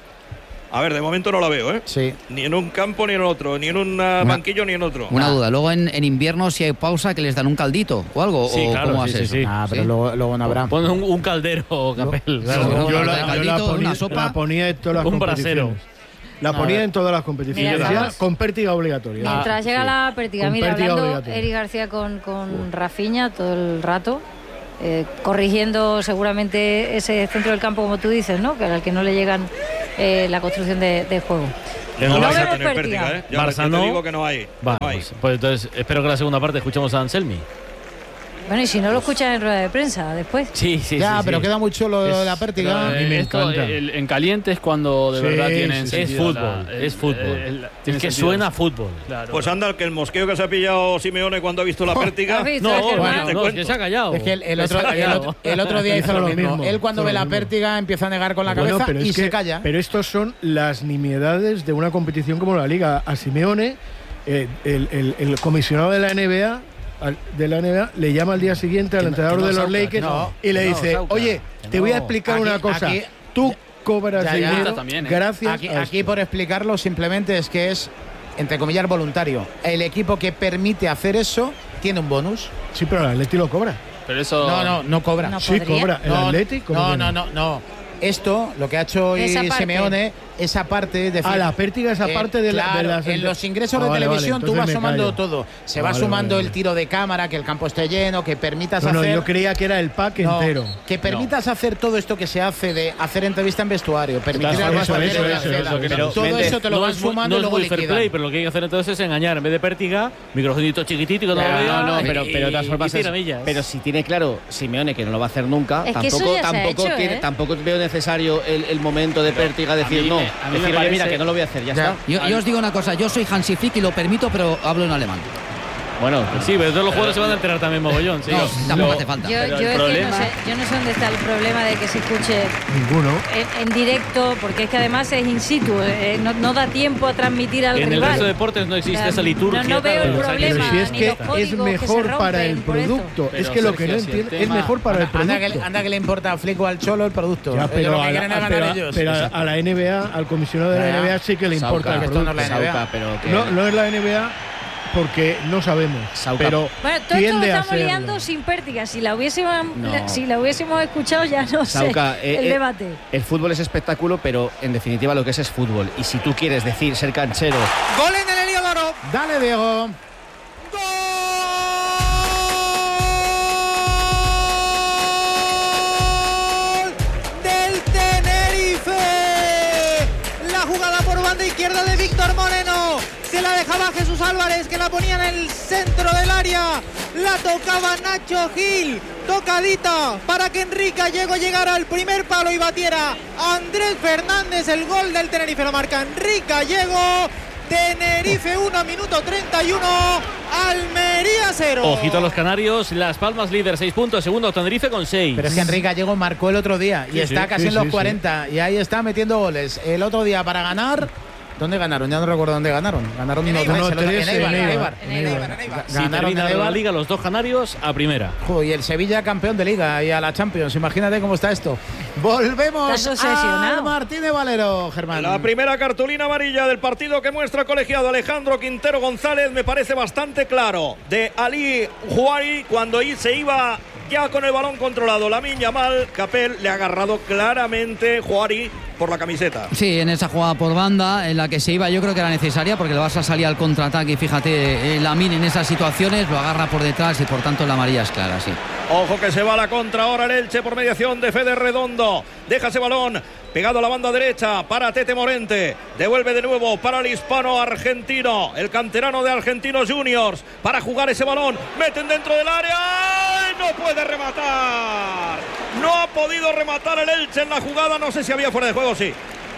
A ver, de momento no la veo, ¿eh? Sí. Ni en un campo ni en otro, ni en un uh, banquillo ni en otro. Una ah. duda, luego en, en invierno si hay pausa que les dan un caldito o algo, sí, o claro, ¿cómo sí, hace sí, eso? Sí. Ah, pero ¿Sí? luego, luego no habrá. Pon un, un caldero, Capel. No, claro. no, Yo, la, caldito, yo la ponía, una sopa. la ponía en todas las Un competiciones. brasero. La ponía en todas las competiciones. Mira, Ya, con pértiga obligatoria. Mientras Ah, llega sí. la pértiga, Con mira, pértiga hablando obligatoria. Eric García con, con Rafinha todo el rato, eh, corrigiendo seguramente ese centro del campo, como tú dices, ¿no? Que al que no le llegan eh, la construcción de, de juego. No, no vais a vemos tener pértiga. pértiga, ¿eh? Ya, Barça ya te no. digo que no hay. Vale, no hay. pues, pues entonces espero que la segunda parte escuchemos a Anselmi. Bueno, y si no lo escuchas en rueda de prensa después. Sí, sí, Ya, sí, pero sí. queda muy chulo Es- la pértiga. pero, A mí me eh, esto, encanta. El- en caliente es cuando de Sí, verdad tienen sí, sí. Es sentido fútbol, la- el- es fútbol. el- el- Es tiene que sentido. suena a fútbol. Claro. Pues anda, que el mosqueo que se ha pillado Simeone cuando ha visto la pértiga. ¿Has visto, No, Germán? bueno, te no, es cuento. que se ha callado. Es que el, el Se otro, ha el, callado. otro, el otro día hizo Hizo lo lo mismo. mismo, Él cuando hizo ve lo la mismo. pértiga empieza a negar con la Bueno, cabeza pero es y que- se calla. Pero estos son las nimiedades de una competición como la Liga. A Simeone, eh, el, el- el comisionado de la N B A, al- de la N B A, le llama al día siguiente al Que no- entrenador que no, de los Sauca, Lakers que no, y le que no, dice, Sauca, oye, que te voy a no. explicar Aquí- una cosa. aquí- Tú cobras Ya, ya. dinero También, ¿eh? gracias Aquí, a aquí esto. por explicarlo simplemente es que es, entre comillas, voluntario. El equipo que permite hacer eso tiene un bonus. Sí, pero el Atleti lo cobra. Pero eso. No, no, no cobra. No Sí, podría. cobra. El No, Atleti, ¿cómo no, que no, no, no. Esto, lo que ha hecho hoy Esa parte. Simeone, esa parte, es decir, Ah, la pértiga, esa eh, parte de, la, de claro, las... en los ingresos Ah, de vale, televisión vale, tú vas entonces me sumando callo. todo. Se Ah, va vale, sumando vale, el vale. tiro de cámara, que el campo esté lleno, que permitas No, no, hacer. yo creía que era el pack No, entero. que permitas hacer todo esto que se hace de hacer entrevista en vestuario, permitir Eso, al eso, reportero eso, de eso, hacer- eso, Pero, todo Méndez, eso te lo no van es muy- sumando no y es luego muy fair liquidan. play, pero lo que hay que hacer entonces es engañar. En vez de pértiga, microfonito chiquitito que no Pero, lo vea. no, no, pero, y- pero de todas y formas es- tiramillas. pero si tiene claro Simeone que no lo va a hacer nunca, Es que eso tampoco ya se ha tampoco hecho, tiene, ¿eh? tampoco veo necesario el, el momento de pértiga decir mí no, me- a mí me decir, oye, mira parece- que no lo voy a hacer, ya, Ya. está. Yo, yo os digo una cosa, yo soy Hansi Flick y lo permito, pero hablo en alemán. Bueno, sí, pero todos los jugadores se van a enterar también mogollón. Sí. No, Lo- tampoco lo- hace falta. Yo, Pero yo el es que problema- no sé, yo no sé dónde está el problema de que se escuche Ninguno. en, en directo, porque es que además es in situ, eh, no, no da tiempo a transmitir al En el rival. resto de deportes no existe O sea, esa liturgia. no- no veo el tal, o sea, que problema, Pero si es ni que los códigos es que se mejor rompen para el por esto. producto. Pero, es que lo que no Sergio, si el entiendo es tema- mejor para el Anda, anda que, producto. anda que le importa a Flick o al Cholo el producto. Ya, Ellos pero lo que a quieren la, es ganar pero- ellos. pero O a- sea, a la N B A, al comisionado de la Ya, N B A sí que le importa Sauca, el esto no es la producto. N B A. Sauca, pero que- No, no es la N B A porque no sabemos. Sauca. Pero Bueno, todo esto lo tiende a estamos serlo. liando sin pértiga. Si la hubiésemos, No. la- si la hubiésemos escuchado, ya no Sauca, sé eh, el eh, debate. El fútbol es espectáculo, pero en definitiva lo que es es fútbol. Y si tú quieres decir ser canchero, Gol en el Heliodoro. Dale, Diego. ¡Gol del Tenerife! La jugada por banda izquierda de Víctor Moreno. Se la dejaba Jesús Álvarez, que la ponía en el centro del área. La tocaba Nacho Gil. Tocadita para que Enrique Gallego llegara al primer palo y batiera a Andrés Fernández. El gol del Tenerife lo marca Enrique Gallego. Tenerife uno, minuto treinta y uno. Almería cero. Ojito a los canarios. Las Palmas líder, seis puntos. Segundo Tenerife con seis. Pero es que Enrique Gallego marcó el otro día y Sí, está sí, casi sí, en los sí, cuarenta y ahí está metiendo goles. El otro día para ganar. ¿Dónde ganaron? Ya no recuerdo dónde ganaron. Ganaron En uno Eibar. tres, el otro- uno tres, en Eibar, en en Eibar. Eibar. En Eibar, en Eibar. Si Ganaron termina en la Eibar. liga, los dos canarios a primera. Joder, y el Sevilla campeón de liga y a la Champions. Imagínate cómo está esto. Volvemos Estás obsesionado. a Martínez Valero, Germán. La primera cartulina amarilla del partido que muestra el colegiado Alejandro Quintero González me parece bastante claro. De Ali Juari cuando ahí se iba ya con el balón controlado. Lamine Yamal, Capel le ha agarrado claramente Juari por la camiseta. Sí, en esa jugada por banda, en la que se iba, yo creo que era necesaria, porque el Barça salía al contraataque y fíjate, eh, Lamine en esas situaciones lo agarra por detrás y por tanto la amarilla es clara, sí. Ojo que se va a la contra ahora el Elche por mediación de Fede Redondo. Deja ese balón pegado a la banda derecha para Tete Morente. Devuelve de nuevo para el hispano argentino, el canterano de Argentinos Juniors, para jugar ese balón. Meten dentro del área. ¡Ay! No puede rematar. No ha podido rematar el Elche en la jugada. No sé si había fuera de juego, sí.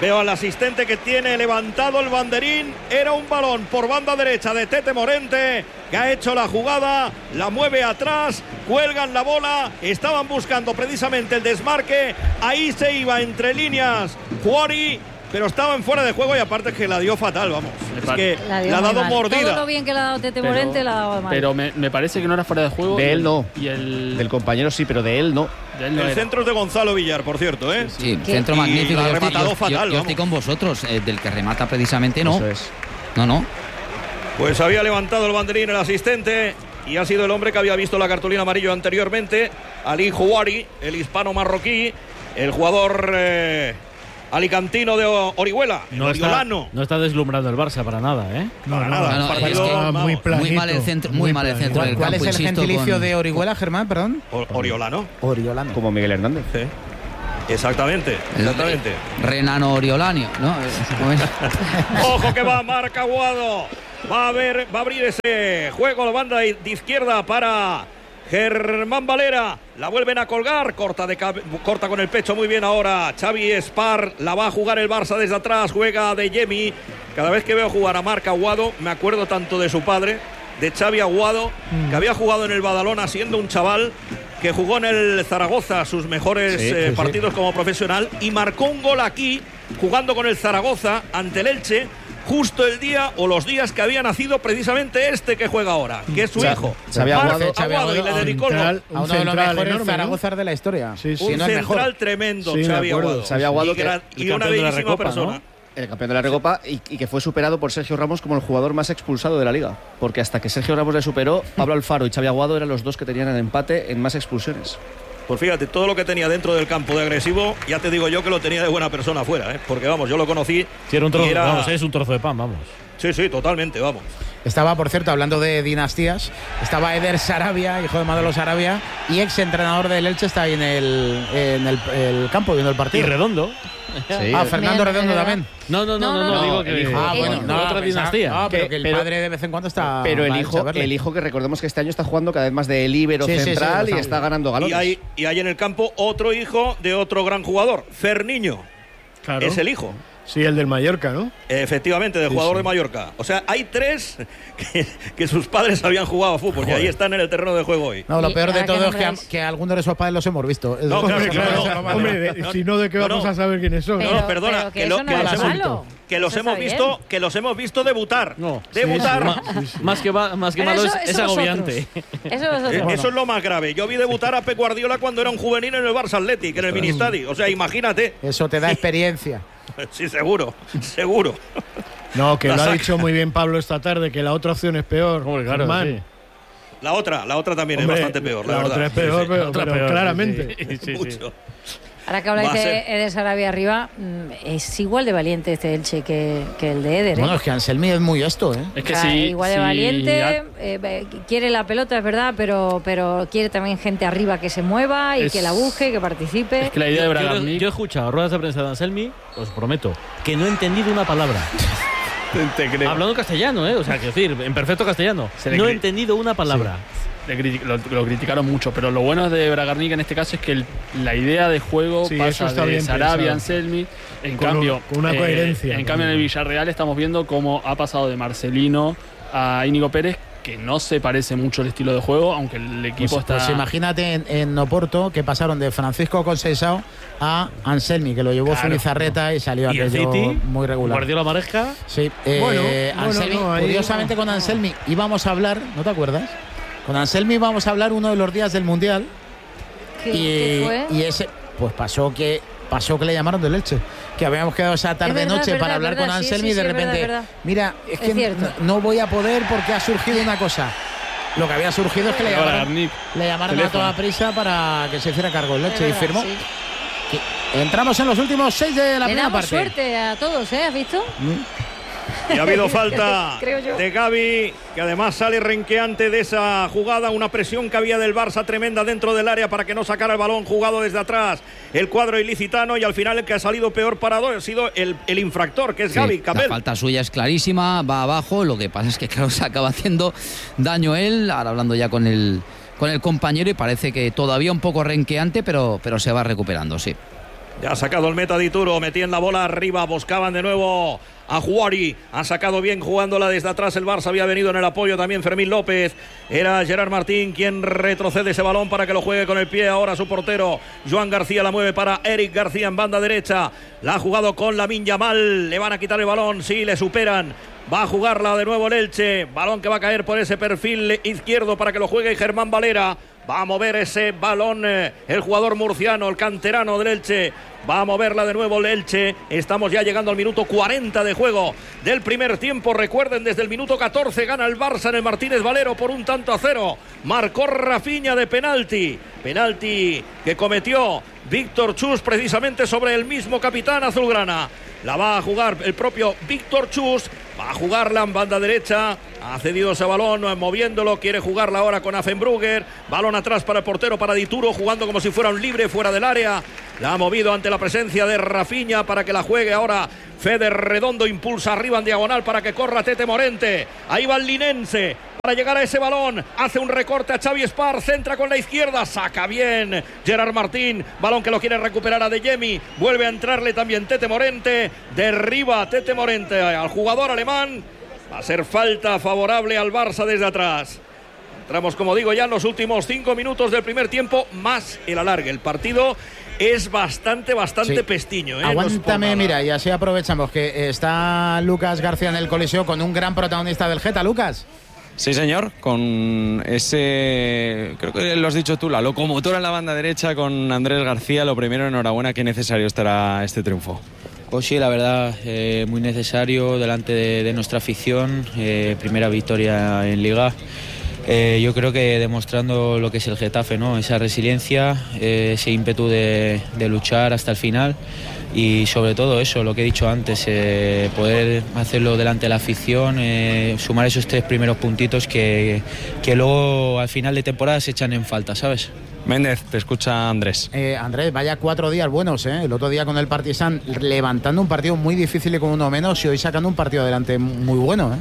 Veo al asistente que tiene levantado el banderín. Era un balón por banda derecha de Tete Morente, que ha hecho la jugada, la mueve atrás, cuelgan la bola, estaban buscando precisamente el desmarque, ahí se iba entre líneas Juari, pero estaba en fuera de juego y aparte que la dio fatal, vamos. Es que la, la ha dado mordida. Todo lo bien que le ha dado Tete pero, Morente la ha dado mal. Pero me, me parece que no era fuera de juego. De él no. Y el... Del compañero sí, pero de él no. De él no el era. centro es de Gonzalo Villar, por cierto, ¿eh? Sí, ¿Qué? centro magnífico. Yo, yo, estoy, yo, fatal, yo, yo estoy con vosotros. Eh, del que remata precisamente no. Eso es. No, no. Pues había levantado el banderín el asistente y ha sido el hombre que había visto la cartulina amarillo anteriormente, Ali Juari, el hispano marroquí, el jugador eh, alicantino de Orihuela, no oriolano. Está, no está deslumbrando el Barça para nada, ¿eh? No, para nada. No, no, es que muy, muy mal el centro, muy, muy mal el centro del ¿Cuál campo. es el gentilicio con... de Orihuela, Germán, perdón? O, oriolano. Oriolano. Como Miguel Hernández. Sí. Exactamente, exactamente. Renano Oriolanio, ¿no? Ojo que va Marc Aguado. Va a ver, va a abrir ese juego la banda de izquierda para Germán Valera. La vuelven a colgar, corta, de, corta con el pecho muy bien ahora Xavi Espar. La va a jugar el Barça desde atrás, juega de Yemi. Cada vez que veo jugar a Marc Aguado me acuerdo tanto de su padre, de Xavi Aguado, mm. que había jugado en el Badalona siendo un chaval, que jugó en el Zaragoza sus mejores sí, eh, sí, partidos sí. como profesional y marcó un gol aquí jugando con el Zaragoza ante el Elche justo el día o los días que había nacido precisamente este que juega ahora, que es su Xavi, hijo Xavi Aguado, Xavi Aguado, y le dedicó central, a uno de los mejores enorme, Zaragozas ¿no? de la historia. Sí, sí. Un si no central tremendo, sí, Xavi Aguado. Xavi Aguado y, que, y una bellísima Recopa, persona. ¿no? El campeón de la Recopa y, y que fue superado por Sergio Ramos como el jugador más expulsado de la Liga. Porque hasta que Sergio Ramos le superó, Pablo Alfaro y Xavi Aguado eran los dos que tenían el empate en más expulsiones. Pues fíjate, todo lo que tenía dentro del campo de agresivo, ya te digo yo que lo tenía de buena persona afuera, ¿eh? Porque vamos, yo lo conocí. Sí, era un trozo, era... vamos, es un trozo de pan, vamos. Sí, sí, totalmente, vamos. Estaba, por cierto, hablando de dinastías, estaba Eder Sarabia, hijo de Manolo Sarabia, y ex entrenador del Elche, está ahí en el, en el, el campo viendo el partido. Y Redondo. Sí, ah, Fernando bien, Redondo bien, también. No, no, no, no, no, no digo que hijo. Ah, bueno, no, otra no, dinastía. No, pero que el pero, padre de vez en cuando está. Pero el hijo, el hijo que recordemos que este año está jugando cada vez más de líbero sí, central sí, sí, y está ganando galones. Y hay, y hay en el campo otro hijo de otro gran jugador, Ferniño. Claro. Es el hijo. Sí, el del Mallorca, ¿no? Efectivamente, del sí, jugador sí. de Mallorca. O sea, hay tres que, que sus padres habían jugado a fútbol. Joder. Y ahí están en el terreno de juego hoy. No, lo peor de todo es que, a, que a algunos de esos padres los hemos visto. No, claro, claro, claro, no, hombre, de, no, si no, ¿de qué vamos no, no. a saber quiénes son? Pero, no, perdona, pero que, que, lo, no que los hemos, malo. que los hemos visto, que los hemos visto debutar. No, debutar. Sí, sí, sí. Más que, va, más que malo eso, es, eso es agobiante. Eso, eso, eso es lo más grave. Yo vi debutar a Pep Guardiola cuando era un juvenil en el Barça Athletic, en el Ministadi. O sea, imagínate. Eso te da experiencia. Sí, seguro, seguro. No, que la lo ha dicho muy bien Pablo esta tarde, que la otra opción es peor. Hombre, claro, sí. La otra, la otra también Hombre, es bastante peor, la, la verdad. otra es peor, sí, sí. pero, pero peor, claramente. Sí, sí, Mucho. Sí. Ahora que habláis de Eder Sarabia arriba, es igual de valiente este Elche que, que el de Eder. ¿eh? Bueno, es que Anselmi es muy esto, ¿eh? Es que o sea, sí. Igual de sí, valiente, ya... eh, quiere la pelota, es verdad, pero, pero quiere también gente arriba que se mueva y es... que la busque, que participe. Es que la idea de Bragarnik... Yo, yo he escuchado ruedas de prensa de Anselmi, os prometo, que no he entendido una palabra. Te creo. Hablando castellano, ¿eh? O sea, quiero decir, en perfecto castellano. No he entendido una palabra. Sí. Lo, lo criticaron mucho, pero lo bueno de Bragarnik en este caso es que el, la idea de juego sí, pasa de Sarabia, Anselmi, en con cambio, un, con una coherencia. Eh, en cambio en el Villarreal estamos viendo cómo ha pasado de Marcelino a Íñigo Pérez, que no se parece mucho el estilo de juego, aunque el equipo pues, está... Pues imagínate en, en Oporto que pasaron de Francisco Conceição a Anselmi, que lo llevó claro, Zubizarreta no. y salió ¿Y aquello City? Muy regular. ¿Guardiola Maresca? Sí. Eh, bueno, Anselmi, bueno, no, curiosamente no. con Anselmi íbamos a hablar, ¿no te acuerdas? Con Anselmi íbamos a hablar uno de los días del Mundial. ¿Qué, y, ¿qué fue? y ese, pues pasó que... Pasó que le llamaron del Elche, que habíamos quedado esa tarde-noche para hablar verdad, con Anselmi sí, sí, y de sí, repente, verdad, mira, es, es que cierto. no, no voy a poder porque ha surgido una cosa. Lo que había surgido es que le llamaron, le llamaron a toda prisa para que se hiciera cargo el Elche y firmó. Sí. Entramos en los últimos seis de la Le primera damos parte. Suerte a todos, ¿eh? ¿Has visto? ¿Mm? Y ha habido falta de Gavi, que además sale renqueante de esa jugada. Una presión que había del Barça tremenda dentro del área para que no sacara el balón jugado desde atrás el cuadro ilicitano. Y al final el que ha salido peor parado ha sido el, el infractor, que es sí, Gavi Capel. La falta suya es clarísima, va abajo. Lo que pasa es que claro, se acaba haciendo daño él. Ahora hablando ya con el, con el compañero y parece que todavía un poco renqueante, pero, pero se va recuperando, sí. Ya ha sacado el meta Dituro, metían la bola arriba, buscaban de nuevo a Juari, ha sacado bien jugándola desde atrás el Barça, había venido en el apoyo también Fermín López, era Gerard Martín quien retrocede ese balón para que lo juegue con el pie, ahora su portero Joan García la mueve para Eric García en banda derecha, la ha jugado con Lamine Yamal, le van a quitar el balón, sí, le superan. Va a jugarla de nuevo el Elche, balón que va a caer por ese perfil izquierdo para que lo juegue Germán Valera. Va a mover ese balón eh, el jugador murciano, el canterano del Elche. Va a moverla de nuevo el Elche. Estamos ya llegando al minuto cuarenta de juego del primer tiempo. Recuerden, desde el minuto catorce gana el Barça en el Martínez Valero por un tanto a cero. Marcó Rafinha de penalti. Penalti que cometió Víctor Chus precisamente sobre el mismo capitán azulgrana. La va a jugar el propio Víctor Chus. Va a jugarla en banda derecha. Ha cedido ese balón, moviéndolo. Quiere jugarla ahora con Affenbrugger. Balón atrás para el portero, para Dituro, jugando como si fuera un libre fuera del área. La ha movido ante la presencia de Rafinha para que la juegue ahora Fede Redondo. Impulsa arriba en diagonal para que corra Tete Morente. Ahí va el linense para llegar a ese balón. Hace un recorte a Xavi Espar. Centra con la izquierda. Saca bien Gerard Martín. Balón que lo quiere recuperar a De Jemi. Vuelve a entrarle también Tete Morente. Derriba Tete Morente al jugador alemán. Va a ser falta favorable al Barça desde atrás. Entramos, como digo, ya en los últimos cinco minutos del primer tiempo, más el alargue. El partido es bastante, bastante sí. pestiño. ¿eh? Aguántame, mira, y así aprovechamos que está Lucas García en el Coliseo con un gran protagonista del Geta. Lucas. Sí, señor, con ese, creo que lo has dicho tú, la locomotora en la banda derecha con Andrés García. Lo primero, enhorabuena, qué necesario estará este triunfo. Pues sí, la verdad, eh, muy necesario delante de, de nuestra afición, eh, primera victoria en Liga. Eh, yo creo que demostrando lo que es el Getafe, ¿no? Esa resiliencia, eh, ese ímpetu de, de luchar hasta el final y sobre todo eso, lo que he dicho antes, eh, poder hacerlo delante de la afición, eh, sumar esos tres primeros puntitos que, que luego al final de temporada se echan en falta, ¿sabes? Méndez, te escucha Andrés. Eh, Andrés, vaya cuatro días buenos, ¿eh? El otro día con el Partizan levantando un partido muy difícil y con uno menos y hoy sacando un partido adelante muy bueno, ¿eh?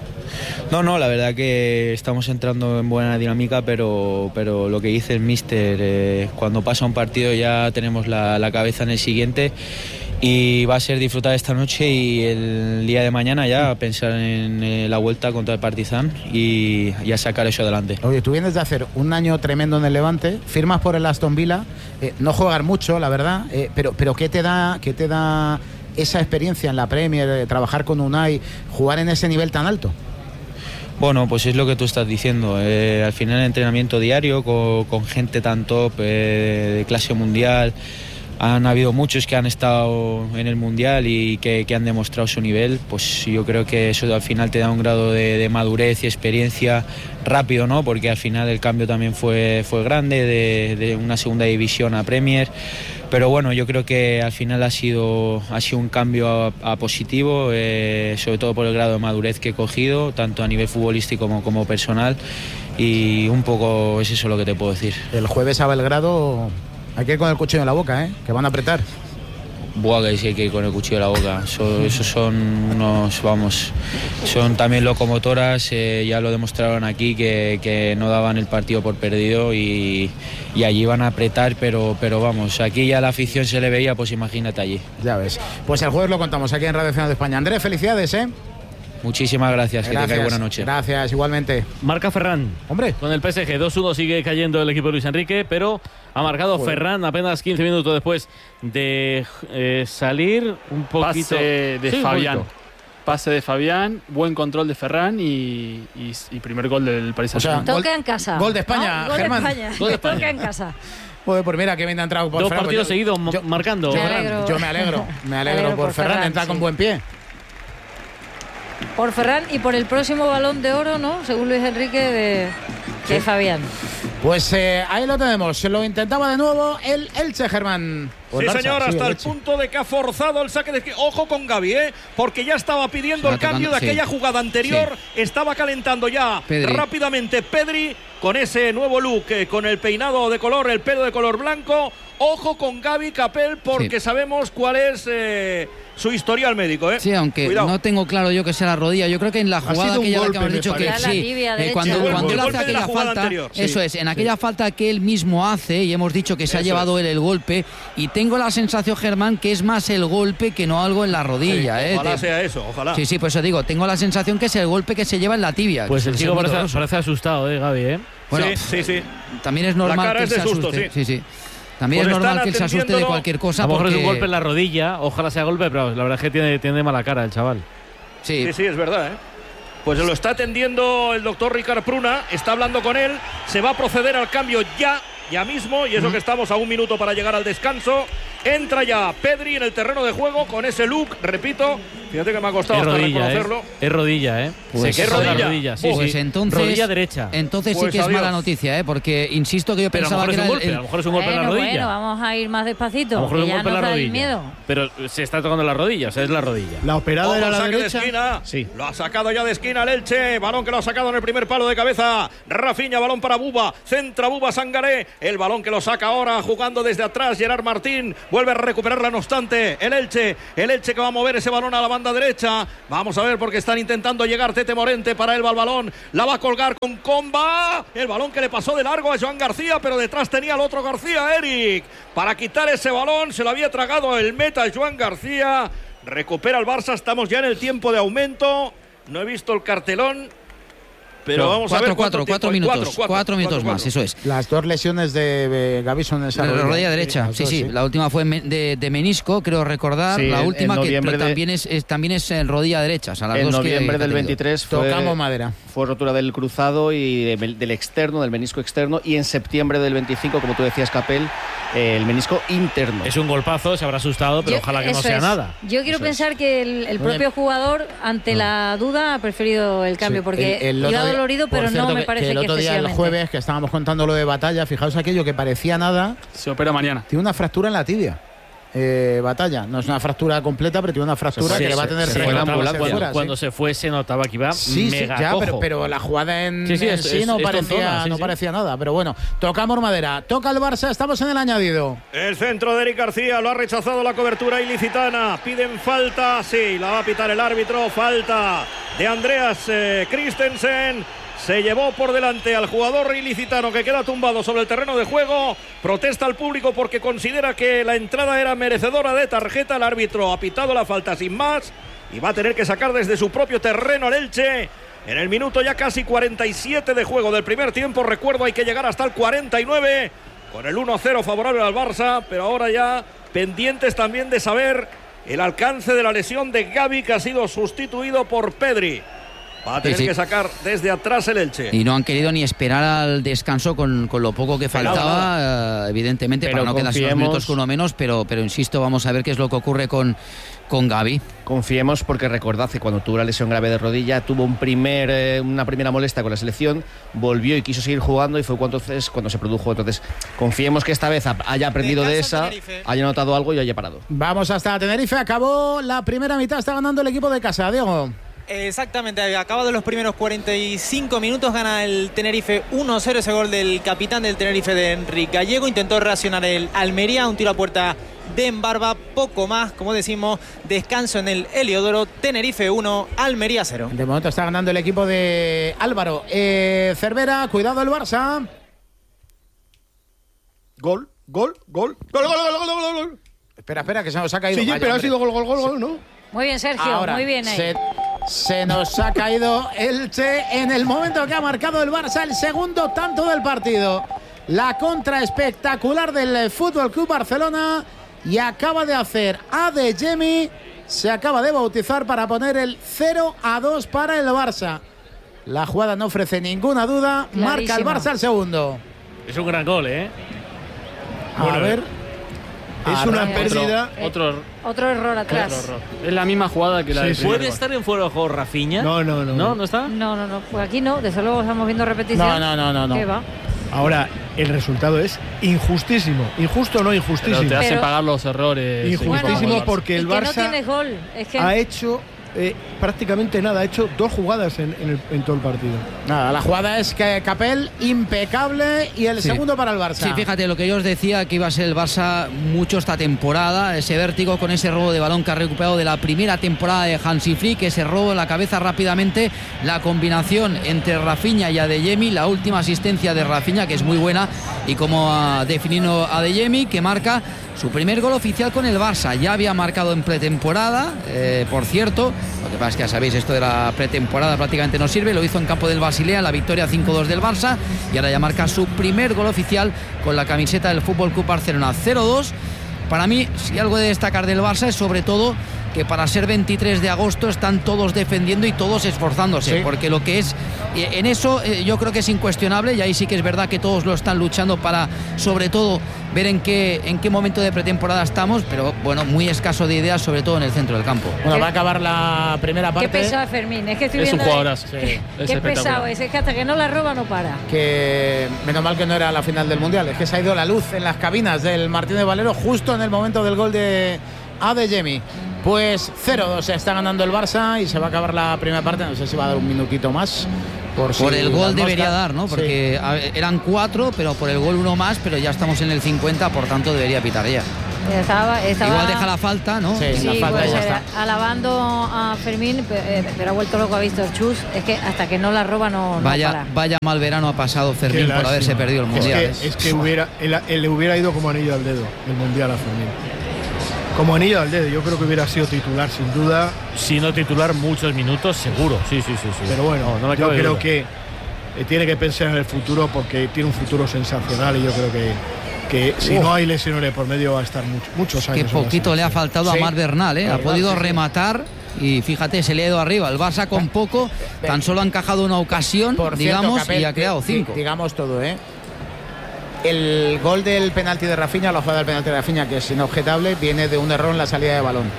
No, no, la verdad que estamos entrando en buena dinámica, pero, pero lo que dice el míster, eh, cuando pasa un partido ya tenemos la, la cabeza en el siguiente y va a ser disfrutar esta noche y el día de mañana ya pensar en eh, la vuelta contra el Partizan y ya sacar eso adelante. Oye, tú vienes de hacer un año tremendo en el Levante, firmas por el Aston Villa, eh, no jugar mucho, la verdad, eh, pero, pero ¿qué te da, qué te da esa experiencia en la Premier, eh, trabajar con Unai, jugar en ese nivel tan alto? Bueno, pues es lo que tú estás diciendo. Eh, al final, el entrenamiento diario con, con gente tan top, eh, de clase mundial. Han habido muchos que han estado en el Mundial y que, que han demostrado su nivel. Pues yo creo que eso al final te da un grado de, de madurez y experiencia rápido, ¿no? Porque al final el cambio también fue, fue grande de, de una segunda división a Premier. Pero bueno, yo creo que al final ha sido, ha sido un cambio a, a positivo, eh, sobre todo por el grado de madurez que he cogido, tanto a nivel futbolístico como, como personal. Y un poco es eso lo que te puedo decir. El jueves a Belgrado hay que ir con el cuchillo en la boca, ¿eh? Que van a apretar. Buah, que sí hay que ir con el cuchillo en la boca. Eso, esos son unos, vamos, son también locomotoras, eh, ya lo demostraron aquí, que, que no daban el partido por perdido y, y allí van a apretar, pero, pero vamos, aquí ya la afición se le veía, pues imagínate allí. Ya ves. Pues el jueves lo contamos aquí en Radio Nacional de España. Andrés, felicidades, ¿eh? Muchísimas gracias, gracias, que tengáis buena noche. Gracias, igualmente. Marca Ferran. Hombre. Con el P S G, dos uno sigue cayendo el equipo de Luis Enrique, pero ha marcado Joder. Ferran apenas quince minutos después de eh, salir un poquito. Pase de sí, Fabián. Pase de Fabián, buen control de Ferran y, y, y primer gol del Paris Saint-Germain. O sea, toca en casa. Gol de España, ¿no? Germán. Gol de España. Gol de España. Toca en casa. Joder, pues mira que bien ha entrado por Dos Ferran. partidos yo, seguidos yo, marcando. Yo, me alegro. yo me alegro, me alegro, alegro por, por Ferran, Ferran entra sí. con buen pie. Por Ferran y por el próximo Balón de Oro, ¿no? Según Luis Enrique, de, sí. de Fabián. Pues eh, ahí lo tenemos. Se lo intentaba de nuevo el Elche, Germán. Sí, Barça, señor, hasta sí, el, el punto de que ha forzado el saque de... Ojo con Gavi, ¿eh? Porque ya estaba pidiendo el cambio tocando, de aquella sí. jugada anterior. Sí. Estaba calentando ya Pedri. rápidamente Pedri con ese nuevo look, eh, con el peinado de color, el pelo de color blanco. Ojo con Gavi Capel, porque sí. sabemos cuál es... Eh, su historial médico, ¿eh? Sí, aunque Cuidado. no tengo claro yo que sea la rodilla. Yo creo que en la jugada sido un aquella golpe, que hemos me dicho que parece. sí, eh, cuando, El cuando él golpe hace de la aquella jugada falta, anterior. eso Sí, es, en sí. aquella falta que él mismo hace y hemos dicho que se ha Eso llevado es. él el golpe y tengo la sensación, Germán, que es más el golpe que no algo en la rodilla, Sí, ¿eh? ojalá Te- sea eso, ojalá. Sí, sí, pues eso digo, tengo la sensación que es el golpe que se lleva en la tibia. Pues que el es chico muy parece, doloroso. parece asustado, ¿eh, Gaby? ¿eh? Bueno, sí, sí, sí. también es normal La cara que es él de se susto, asuste. sí. Sí, sí. También Pues es normal están que él se asuste de atendiéndolo. cualquier cosa. A lo mejor es un porque- golpe en la rodilla, ojalá sea golpe, pero la verdad es que tiene, tiene mala cara el chaval. Sí. Sí, sí, es verdad, ¿eh? Pues lo está atendiendo el doctor Ricard Pruna, está hablando con él, se va a proceder al cambio ya, ya mismo, y eso que estamos a un minuto para llegar al descanso. Entra ya Pedri en el terreno de juego con ese look, repito, fíjate que me ha costado Es hasta rodilla, reconocerlo. ¿eh? Es rodilla, ¿eh? Pues- Se ¿Es queja de la rodilla? rodilla, sí, Pues sí. entonces, rodilla derecha. Entonces Pues sí que es adiós. mala noticia, ¿eh? Porque insisto que yo Pero a lo pensaba mejor que es un era golpe, el- a lo mejor es un golpe en la Bueno, rodilla. bueno, vamos a ir más despacito. A lo mejor es que un ya golpe en la nos da el rodilla. miedo. Pero se está tocando la rodilla, o sea, es la rodilla. La operada Ojo, era la saque de derecha. esquina. Sí. Lo ha sacado ya de esquina el Elche. Balón que lo ha sacado en el primer palo de cabeza. Rafinha, balón para Buba. Centra Buba Sangaré. El balón que lo saca ahora jugando desde atrás Gerard Martín. Vuelve a recuperarla no obstante. El Elche. El Elche que va a mover ese balón a la banda derecha. Vamos a ver porque están intentando llegar Tete Morente. Para él va el balón. La va a colgar con Comba. El balón que le pasó de largo a Joan García, pero detrás tenía al otro García, Eric. Para quitar ese balón se lo había tragado el meta Joan García. Recupera el Barça, estamos ya en el tiempo de aumento. No he visto el cartelón, pero No, vamos a ver cuatro, cuánto cuatro, tiempo cuatro hay. minutos, Cuatro, cuatro, cuatro minutos cuatro, más, cuatro. eso es. Las dos lesiones de eh, Gavi son en esa La rodilla. rodilla derecha, las sí, dos, sí. La última fue me- de, de menisco, creo recordar. Sí, la en- última en que noviembre pero de- también es, es- también es en rodilla derecha. O sea, las En dos que- noviembre que ha del tenido. veintitrés fue, Tocamos madera. fue rotura del cruzado y de- del externo, del menisco externo, y en septiembre del veinticinco, como tú decías, Capel, eh, el menisco interno. Es un golpazo, se habrá asustado, pero Yo- ojalá que no eso sea es. nada. Yo quiero Eso pensar que el, el Oye, propio jugador, ante la duda, ha preferido el cambio, Sí, porque el- el iba otro día- dolorido, por pero cierto, no me que- parece que que, el otro día, el excesivamente. jueves, que estábamos contando lo de Batalla, fijaos aquello que parecía nada, Se opera mañana. tiene una fractura en la tibia. Eh, Batalla, no es una fractura completa, pero tiene una fractura fue- que le va a se- tener se tres fue en meses ambulancia. fuera, Cuando, sí. cuando se fue se notaba que iba Sí, sí, mega ya, cojo. pero, pero la jugada en Sí, sí, en es- sí es- no, es parecía, tontona, sí, no sí. parecía nada. Pero bueno, tocamos madera. Toca el Barça, estamos en el añadido. El centro de Eric García lo ha rechazado la cobertura ilicitana. Piden falta, sí, la va a pitar el árbitro. Falta de Andreas eh, Christensen. Se llevó por delante al jugador ilicitano que queda tumbado sobre el terreno de juego. Protesta al público porque considera que la entrada era merecedora de tarjeta. El árbitro ha pitado la falta sin más y va a tener que sacar desde su propio terreno al Elche. En el minuto ya casi cuarenta y siete de juego del primer tiempo. Recuerdo, hay que llegar hasta el cuarenta y nueve con el uno a cero favorable al Barça. Pero ahora ya pendientes también de saber el alcance de la lesión de Gavi, que ha sido sustituido por Pedri. Va a tener Sí, sí. que sacar desde atrás el Elche. Y no han querido ni esperar al descanso con, con lo poco que Pero faltaba, eh, evidentemente, Pero para no quedarse unos confiemos- minutos con uno menos, pero, pero insisto, vamos a ver qué es lo que ocurre con, con Gavi. Confiemos porque recordad que cuando tuvo la lesión grave de rodilla tuvo un primer, eh, una primera molestia con la selección, volvió y quiso seguir jugando y fue cuando, entonces, cuando se produjo. Entonces confiemos que esta vez ha- haya aprendido de Descansa esa, Tenerife. haya notado algo y haya parado. Vamos hasta Tenerife. Acabó la primera mitad. Está ganando el equipo de casa. Diego. Exactamente, acabado los primeros cuarenta y cinco minutos, gana el Tenerife uno a cero, ese gol del capitán del Tenerife, de Enrique Gallego. Intentó reaccionar el Almería, un tiro a puerta de Embarba, poco más, como decimos. Descanso en el Heliodoro. Tenerife uno, Almería cero. De momento está ganando el equipo de Álvaro. Eh, Cervera, cuidado el Barça. Gol, gol, gol. Gol, gol, gol, gol, gol, gol. Espera, espera, que se nos ha caído. Sí, sí, Vaya, pero ha hombre. sido gol, gol, gol, gol, ¿no? Muy bien, Sergio, Ahora, muy bien ahí. Se, se nos ha caído el Che en el momento que ha marcado el Barça el segundo tanto del partido. La contra espectacular del Fútbol Club Barcelona, y acaba de hacer Adeyemi, se acaba de bautizar para poner el cero a dos para el Barça. La jugada no ofrece ninguna duda, marca el Clarísima. Barça el segundo. Es un gran gol, ¿eh? A Bueno, ver. Es una Arranca. pérdida. Otro, Otro error atrás. otro error. Es la misma jugada que la Sí, del sí. primer ¿Puede gol. estar en fuera de juego Rafinha? No, no, no. ¿No? ¿No está? No, no, no. Pues aquí no, desde luego estamos viendo repetición. No, no, no, no, no. ¿Qué va? Ahora, el resultado es injustísimo. Injusto o no Pero injustísimo. te hacen Pero- pagar los errores. Injustísimo Bueno, porque y el que no Barça tiene gol. Es que ha hecho eh, prácticamente nada, ha hecho dos jugadas en, en, el, en todo el partido. Nada, la jugada es que Capel, impecable, y el sí. segundo para el Barça. Sí, fíjate, lo que yo os decía, que iba a ser el Barça mucho esta temporada, ese vértigo con ese robo de balón que ha recuperado de la primera temporada de Hansi Flick, ese robo en la cabeza rápidamente, la combinación entre Rafinha y Adeyemi, la última asistencia de Rafinha, que es muy buena, y como ha definido Adeyemi, que marca su primer gol oficial con el Barça. Ya había marcado en pretemporada, eh, por cierto. Lo que pasa es que ya sabéis, esto de la pretemporada prácticamente no sirve. Lo hizo en campo del Basilea, la victoria cinco dos del Barça. Y ahora ya marca su primer gol oficial con la camiseta del F C Barcelona. cero dos. Para mí, si algo de destacar del Barça es sobre todo que para ser veintitrés de agosto están todos defendiendo y todos esforzándose, sí. porque lo que es, en eso yo creo que es incuestionable, y ahí sí que es verdad que todos lo están luchando para, sobre todo, ver en qué, en qué momento de pretemporada estamos, pero bueno, muy escaso de ideas, sobre todo en el centro del campo. Bueno, va a acabar la primera parte. Qué pesado Fermín, es que estoy es viendo un jugadorazo. Sí. Qué pesado es, es que hasta que no la roba no para. Que menos mal que no era la final del Mundial, es que se ha ido la luz en las cabinas del Martínez Valero justo en el momento del gol de Adeyemi. Pues cero dos se está ganando el Barça y se va a acabar la primera parte. No sé si va a dar un minutito más. Por, por si el gol debería moscas. dar, ¿no? Porque sí. eran cuatro, pero por el gol uno más, pero ya estamos en el cincuenta, por tanto debería pitar ya. Estaba, estaba... Igual deja la falta, ¿no? Sí, sí la falta pues, ya eh, está. Alabando a Fermín, pero ha vuelto loco a Víctor Chus. Es que hasta que no la roba no, vaya, no para. Vaya mal verano ha pasado Fermín por haberse perdido el Mundial. Es que, es que hubiera, él, él le hubiera ido como anillo al dedo el Mundial a Fermín. Como anillo al dedo, yo creo que hubiera sido titular sin duda. Si no titular muchos minutos, seguro. Sí, sí, sí. sí. Pero bueno, no, no me yo creo duda. que eh, tiene que pensar en el futuro porque tiene un futuro sensacional y yo creo que, que si Uf. no hay lesiones por medio va a estar mucho, muchos años. Qué poquito le ha faltado sí. a Marc Bernal, ¿eh? Ha Bernal, podido sí, rematar. Y fíjate, se le ha ido arriba. El Barça con poco, tan solo ha encajado una ocasión, por digamos, cierto, Capel, y ha creado cinco. Digamos todo, ¿eh? El gol del penalti de Rafinha, la jugada del penalti de Rafinha, que es inobjetable, viene de un error en la salida de balón.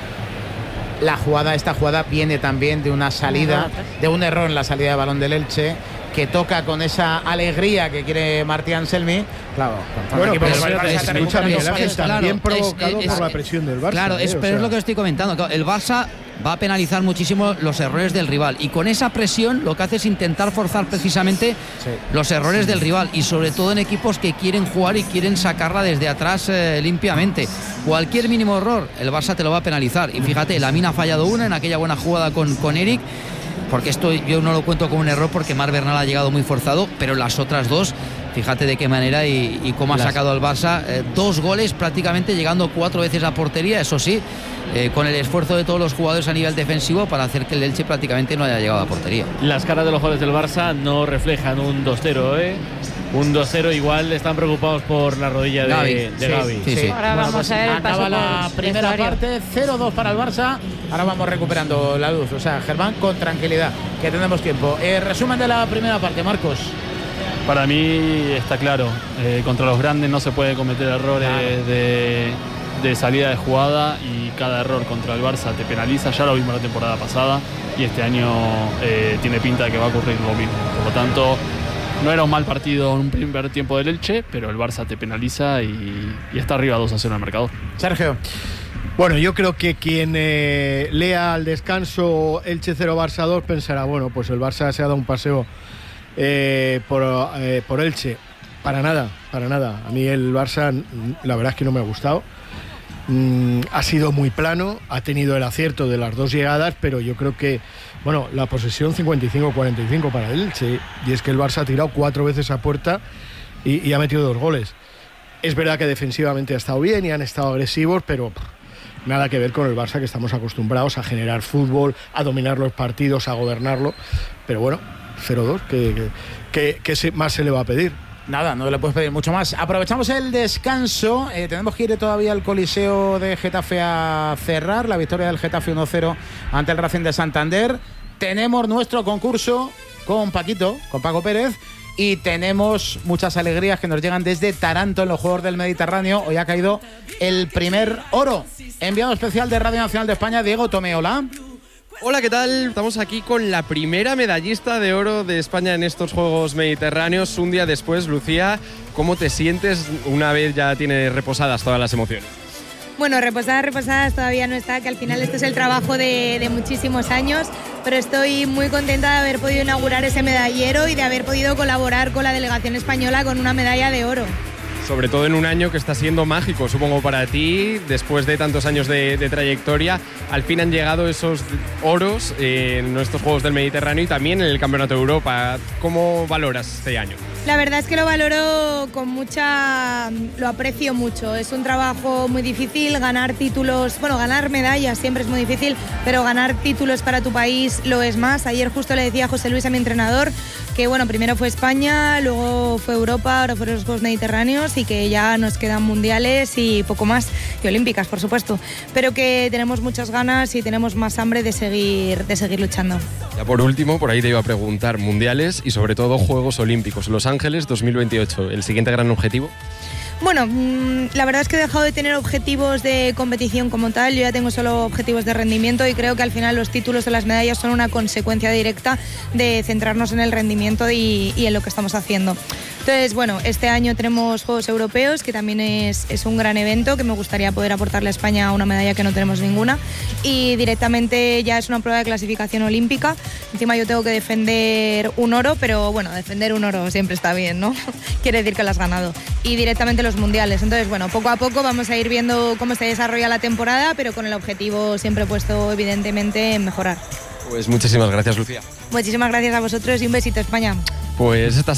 La jugada, esta jugada viene también de una salida, de un error en la salida de balón del Elche, que toca con esa alegría que quiere Martí Anselmi. Claro, bueno, pero es, es, es, es también claro, provocado es, es, por la presión del Barça. Claro, es, eh, pero sea. es lo que estoy comentando. El Barça va a penalizar muchísimo los errores del rival, y con esa presión lo que hace es intentar forzar precisamente sí. los errores del rival, y sobre todo en equipos que quieren jugar y quieren sacarla desde atrás eh, limpiamente. Cualquier mínimo error el Barça te lo va a penalizar, y fíjate, Lamine ha fallado una en aquella buena jugada con, con Eric, porque esto yo no lo cuento como un error porque Marc Bernal ha llegado muy forzado, pero las otras dos, fíjate de qué manera y, y cómo ha sacado al Barça eh, dos goles prácticamente, llegando cuatro veces a portería, eso sí, eh, con el esfuerzo de todos los jugadores a nivel defensivo para hacer que el Elche prácticamente no haya llegado a portería. Las caras de los jugadores del Barça no reflejan un dos cero, ¿eh? Un dos cero, igual están preocupados por la rodilla de Gavi. De sí, Gavi. Sí, sí. Ahora bueno, vamos pues a ver el paso acaba la primera parte, cero dos para el Barça. Ahora vamos recuperando la luz. O sea, Germán, con tranquilidad, que tenemos tiempo. Eh, resumen de la primera parte, Marcos. Para mí está claro, eh, contra los grandes no se puede cometer errores claro. de, de salida de jugada, y cada error contra el Barça te penaliza. Ya lo vimos la temporada pasada y este año eh, tiene pinta de que va a ocurrir lo mismo. Por lo tanto, no era un mal partido en un primer tiempo del Elche, pero el Barça te penaliza y, y está arriba dos a cero en el marcador. Sergio. Bueno, yo creo que quien eh, lea al descanso Elche cero Barça dos pensará, bueno, pues el Barça se ha dado un paseo eh, por, eh, por Elche. Para nada, para nada. A mí el Barça, la verdad es que no me ha gustado. Mm, ha sido muy plano, ha tenido el acierto de las dos llegadas, pero yo creo que, bueno, la posesión cincuenta y cinco cuarenta y cinco para el Elche, y es que el Barça ha tirado cuatro veces a puerta y, y ha metido dos goles. Es verdad que defensivamente ha estado bien y han estado agresivos, pero pff, nada que ver con el Barça, que estamos acostumbrados a generar fútbol, a dominar los partidos, a gobernarlo. Pero bueno, cero dos, ¿qué, qué, qué, qué más se le va a pedir? Nada, no le puedes pedir mucho más. Aprovechamos el descanso. Eh, tenemos que ir todavía al Coliseo de Getafe a cerrar la victoria del Getafe uno cero ante el Racing de Santander. Tenemos nuestro concurso con Paquito, con Paco Pérez. Y tenemos muchas alegrías que nos llegan desde Taranto en los Juegos del Mediterráneo. Hoy ha caído el primer oro. Enviado especial de Radio Nacional de España, Diego Tomeola. Hola, ¿qué tal? Estamos aquí con la primera medallista de oro de España en estos Juegos Mediterráneos. Un día después, Lucía, ¿cómo te sientes una vez ya tienes reposadas todas las emociones? Bueno, reposadas, reposadas todavía no está, que al final esto es el trabajo de, de muchísimos años, pero estoy muy contenta de haber podido inaugurar ese medallero y de haber podido colaborar con la delegación española con una medalla de oro. Sobre todo en un año que está siendo mágico, supongo, para ti, después de tantos años de, de trayectoria. Al fin han llegado esos oros en nuestros Juegos del Mediterráneo y también en el Campeonato de Europa. ¿Cómo valoras este año? La verdad es que lo valoro con mucha... lo aprecio mucho. Es un trabajo muy difícil, ganar títulos, bueno, ganar medallas siempre es muy difícil, pero ganar títulos para tu país lo es más. Ayer justo le decía a José Luis, a mi entrenador, que bueno, primero fue España, luego fue Europa, ahora fueron los Juegos Mediterráneos y que ya nos quedan mundiales y poco más, y olímpicas, por supuesto, pero que tenemos muchas ganas y tenemos más hambre de seguir, de seguir luchando. Ya por último, por ahí te iba a preguntar, mundiales y sobre todo Juegos Olímpicos, Los Ángeles dos mil veintiocho, ¿el siguiente gran objetivo? Bueno, la verdad es que he dejado de tener objetivos de competición como tal, yo ya tengo solo objetivos de rendimiento y creo que al final los títulos o las medallas son una consecuencia directa de centrarnos en el rendimiento y, y en lo que estamos haciendo. Entonces, bueno, este año tenemos Juegos Europeos, que también es, es un gran evento, que me gustaría poder aportarle a España una medalla que no tenemos ninguna, y directamente ya es una prueba de clasificación olímpica. Encima yo tengo que defender un oro, pero bueno, defender un oro siempre está bien, ¿no? Quiere decir que lo has ganado. Y directamente los mundiales. Entonces, bueno, poco a poco vamos a ir viendo cómo se desarrolla la temporada, pero con el objetivo siempre puesto, evidentemente, en mejorar. Pues muchísimas gracias, Lucía. Muchísimas gracias a vosotros y un besito, España. Pues esta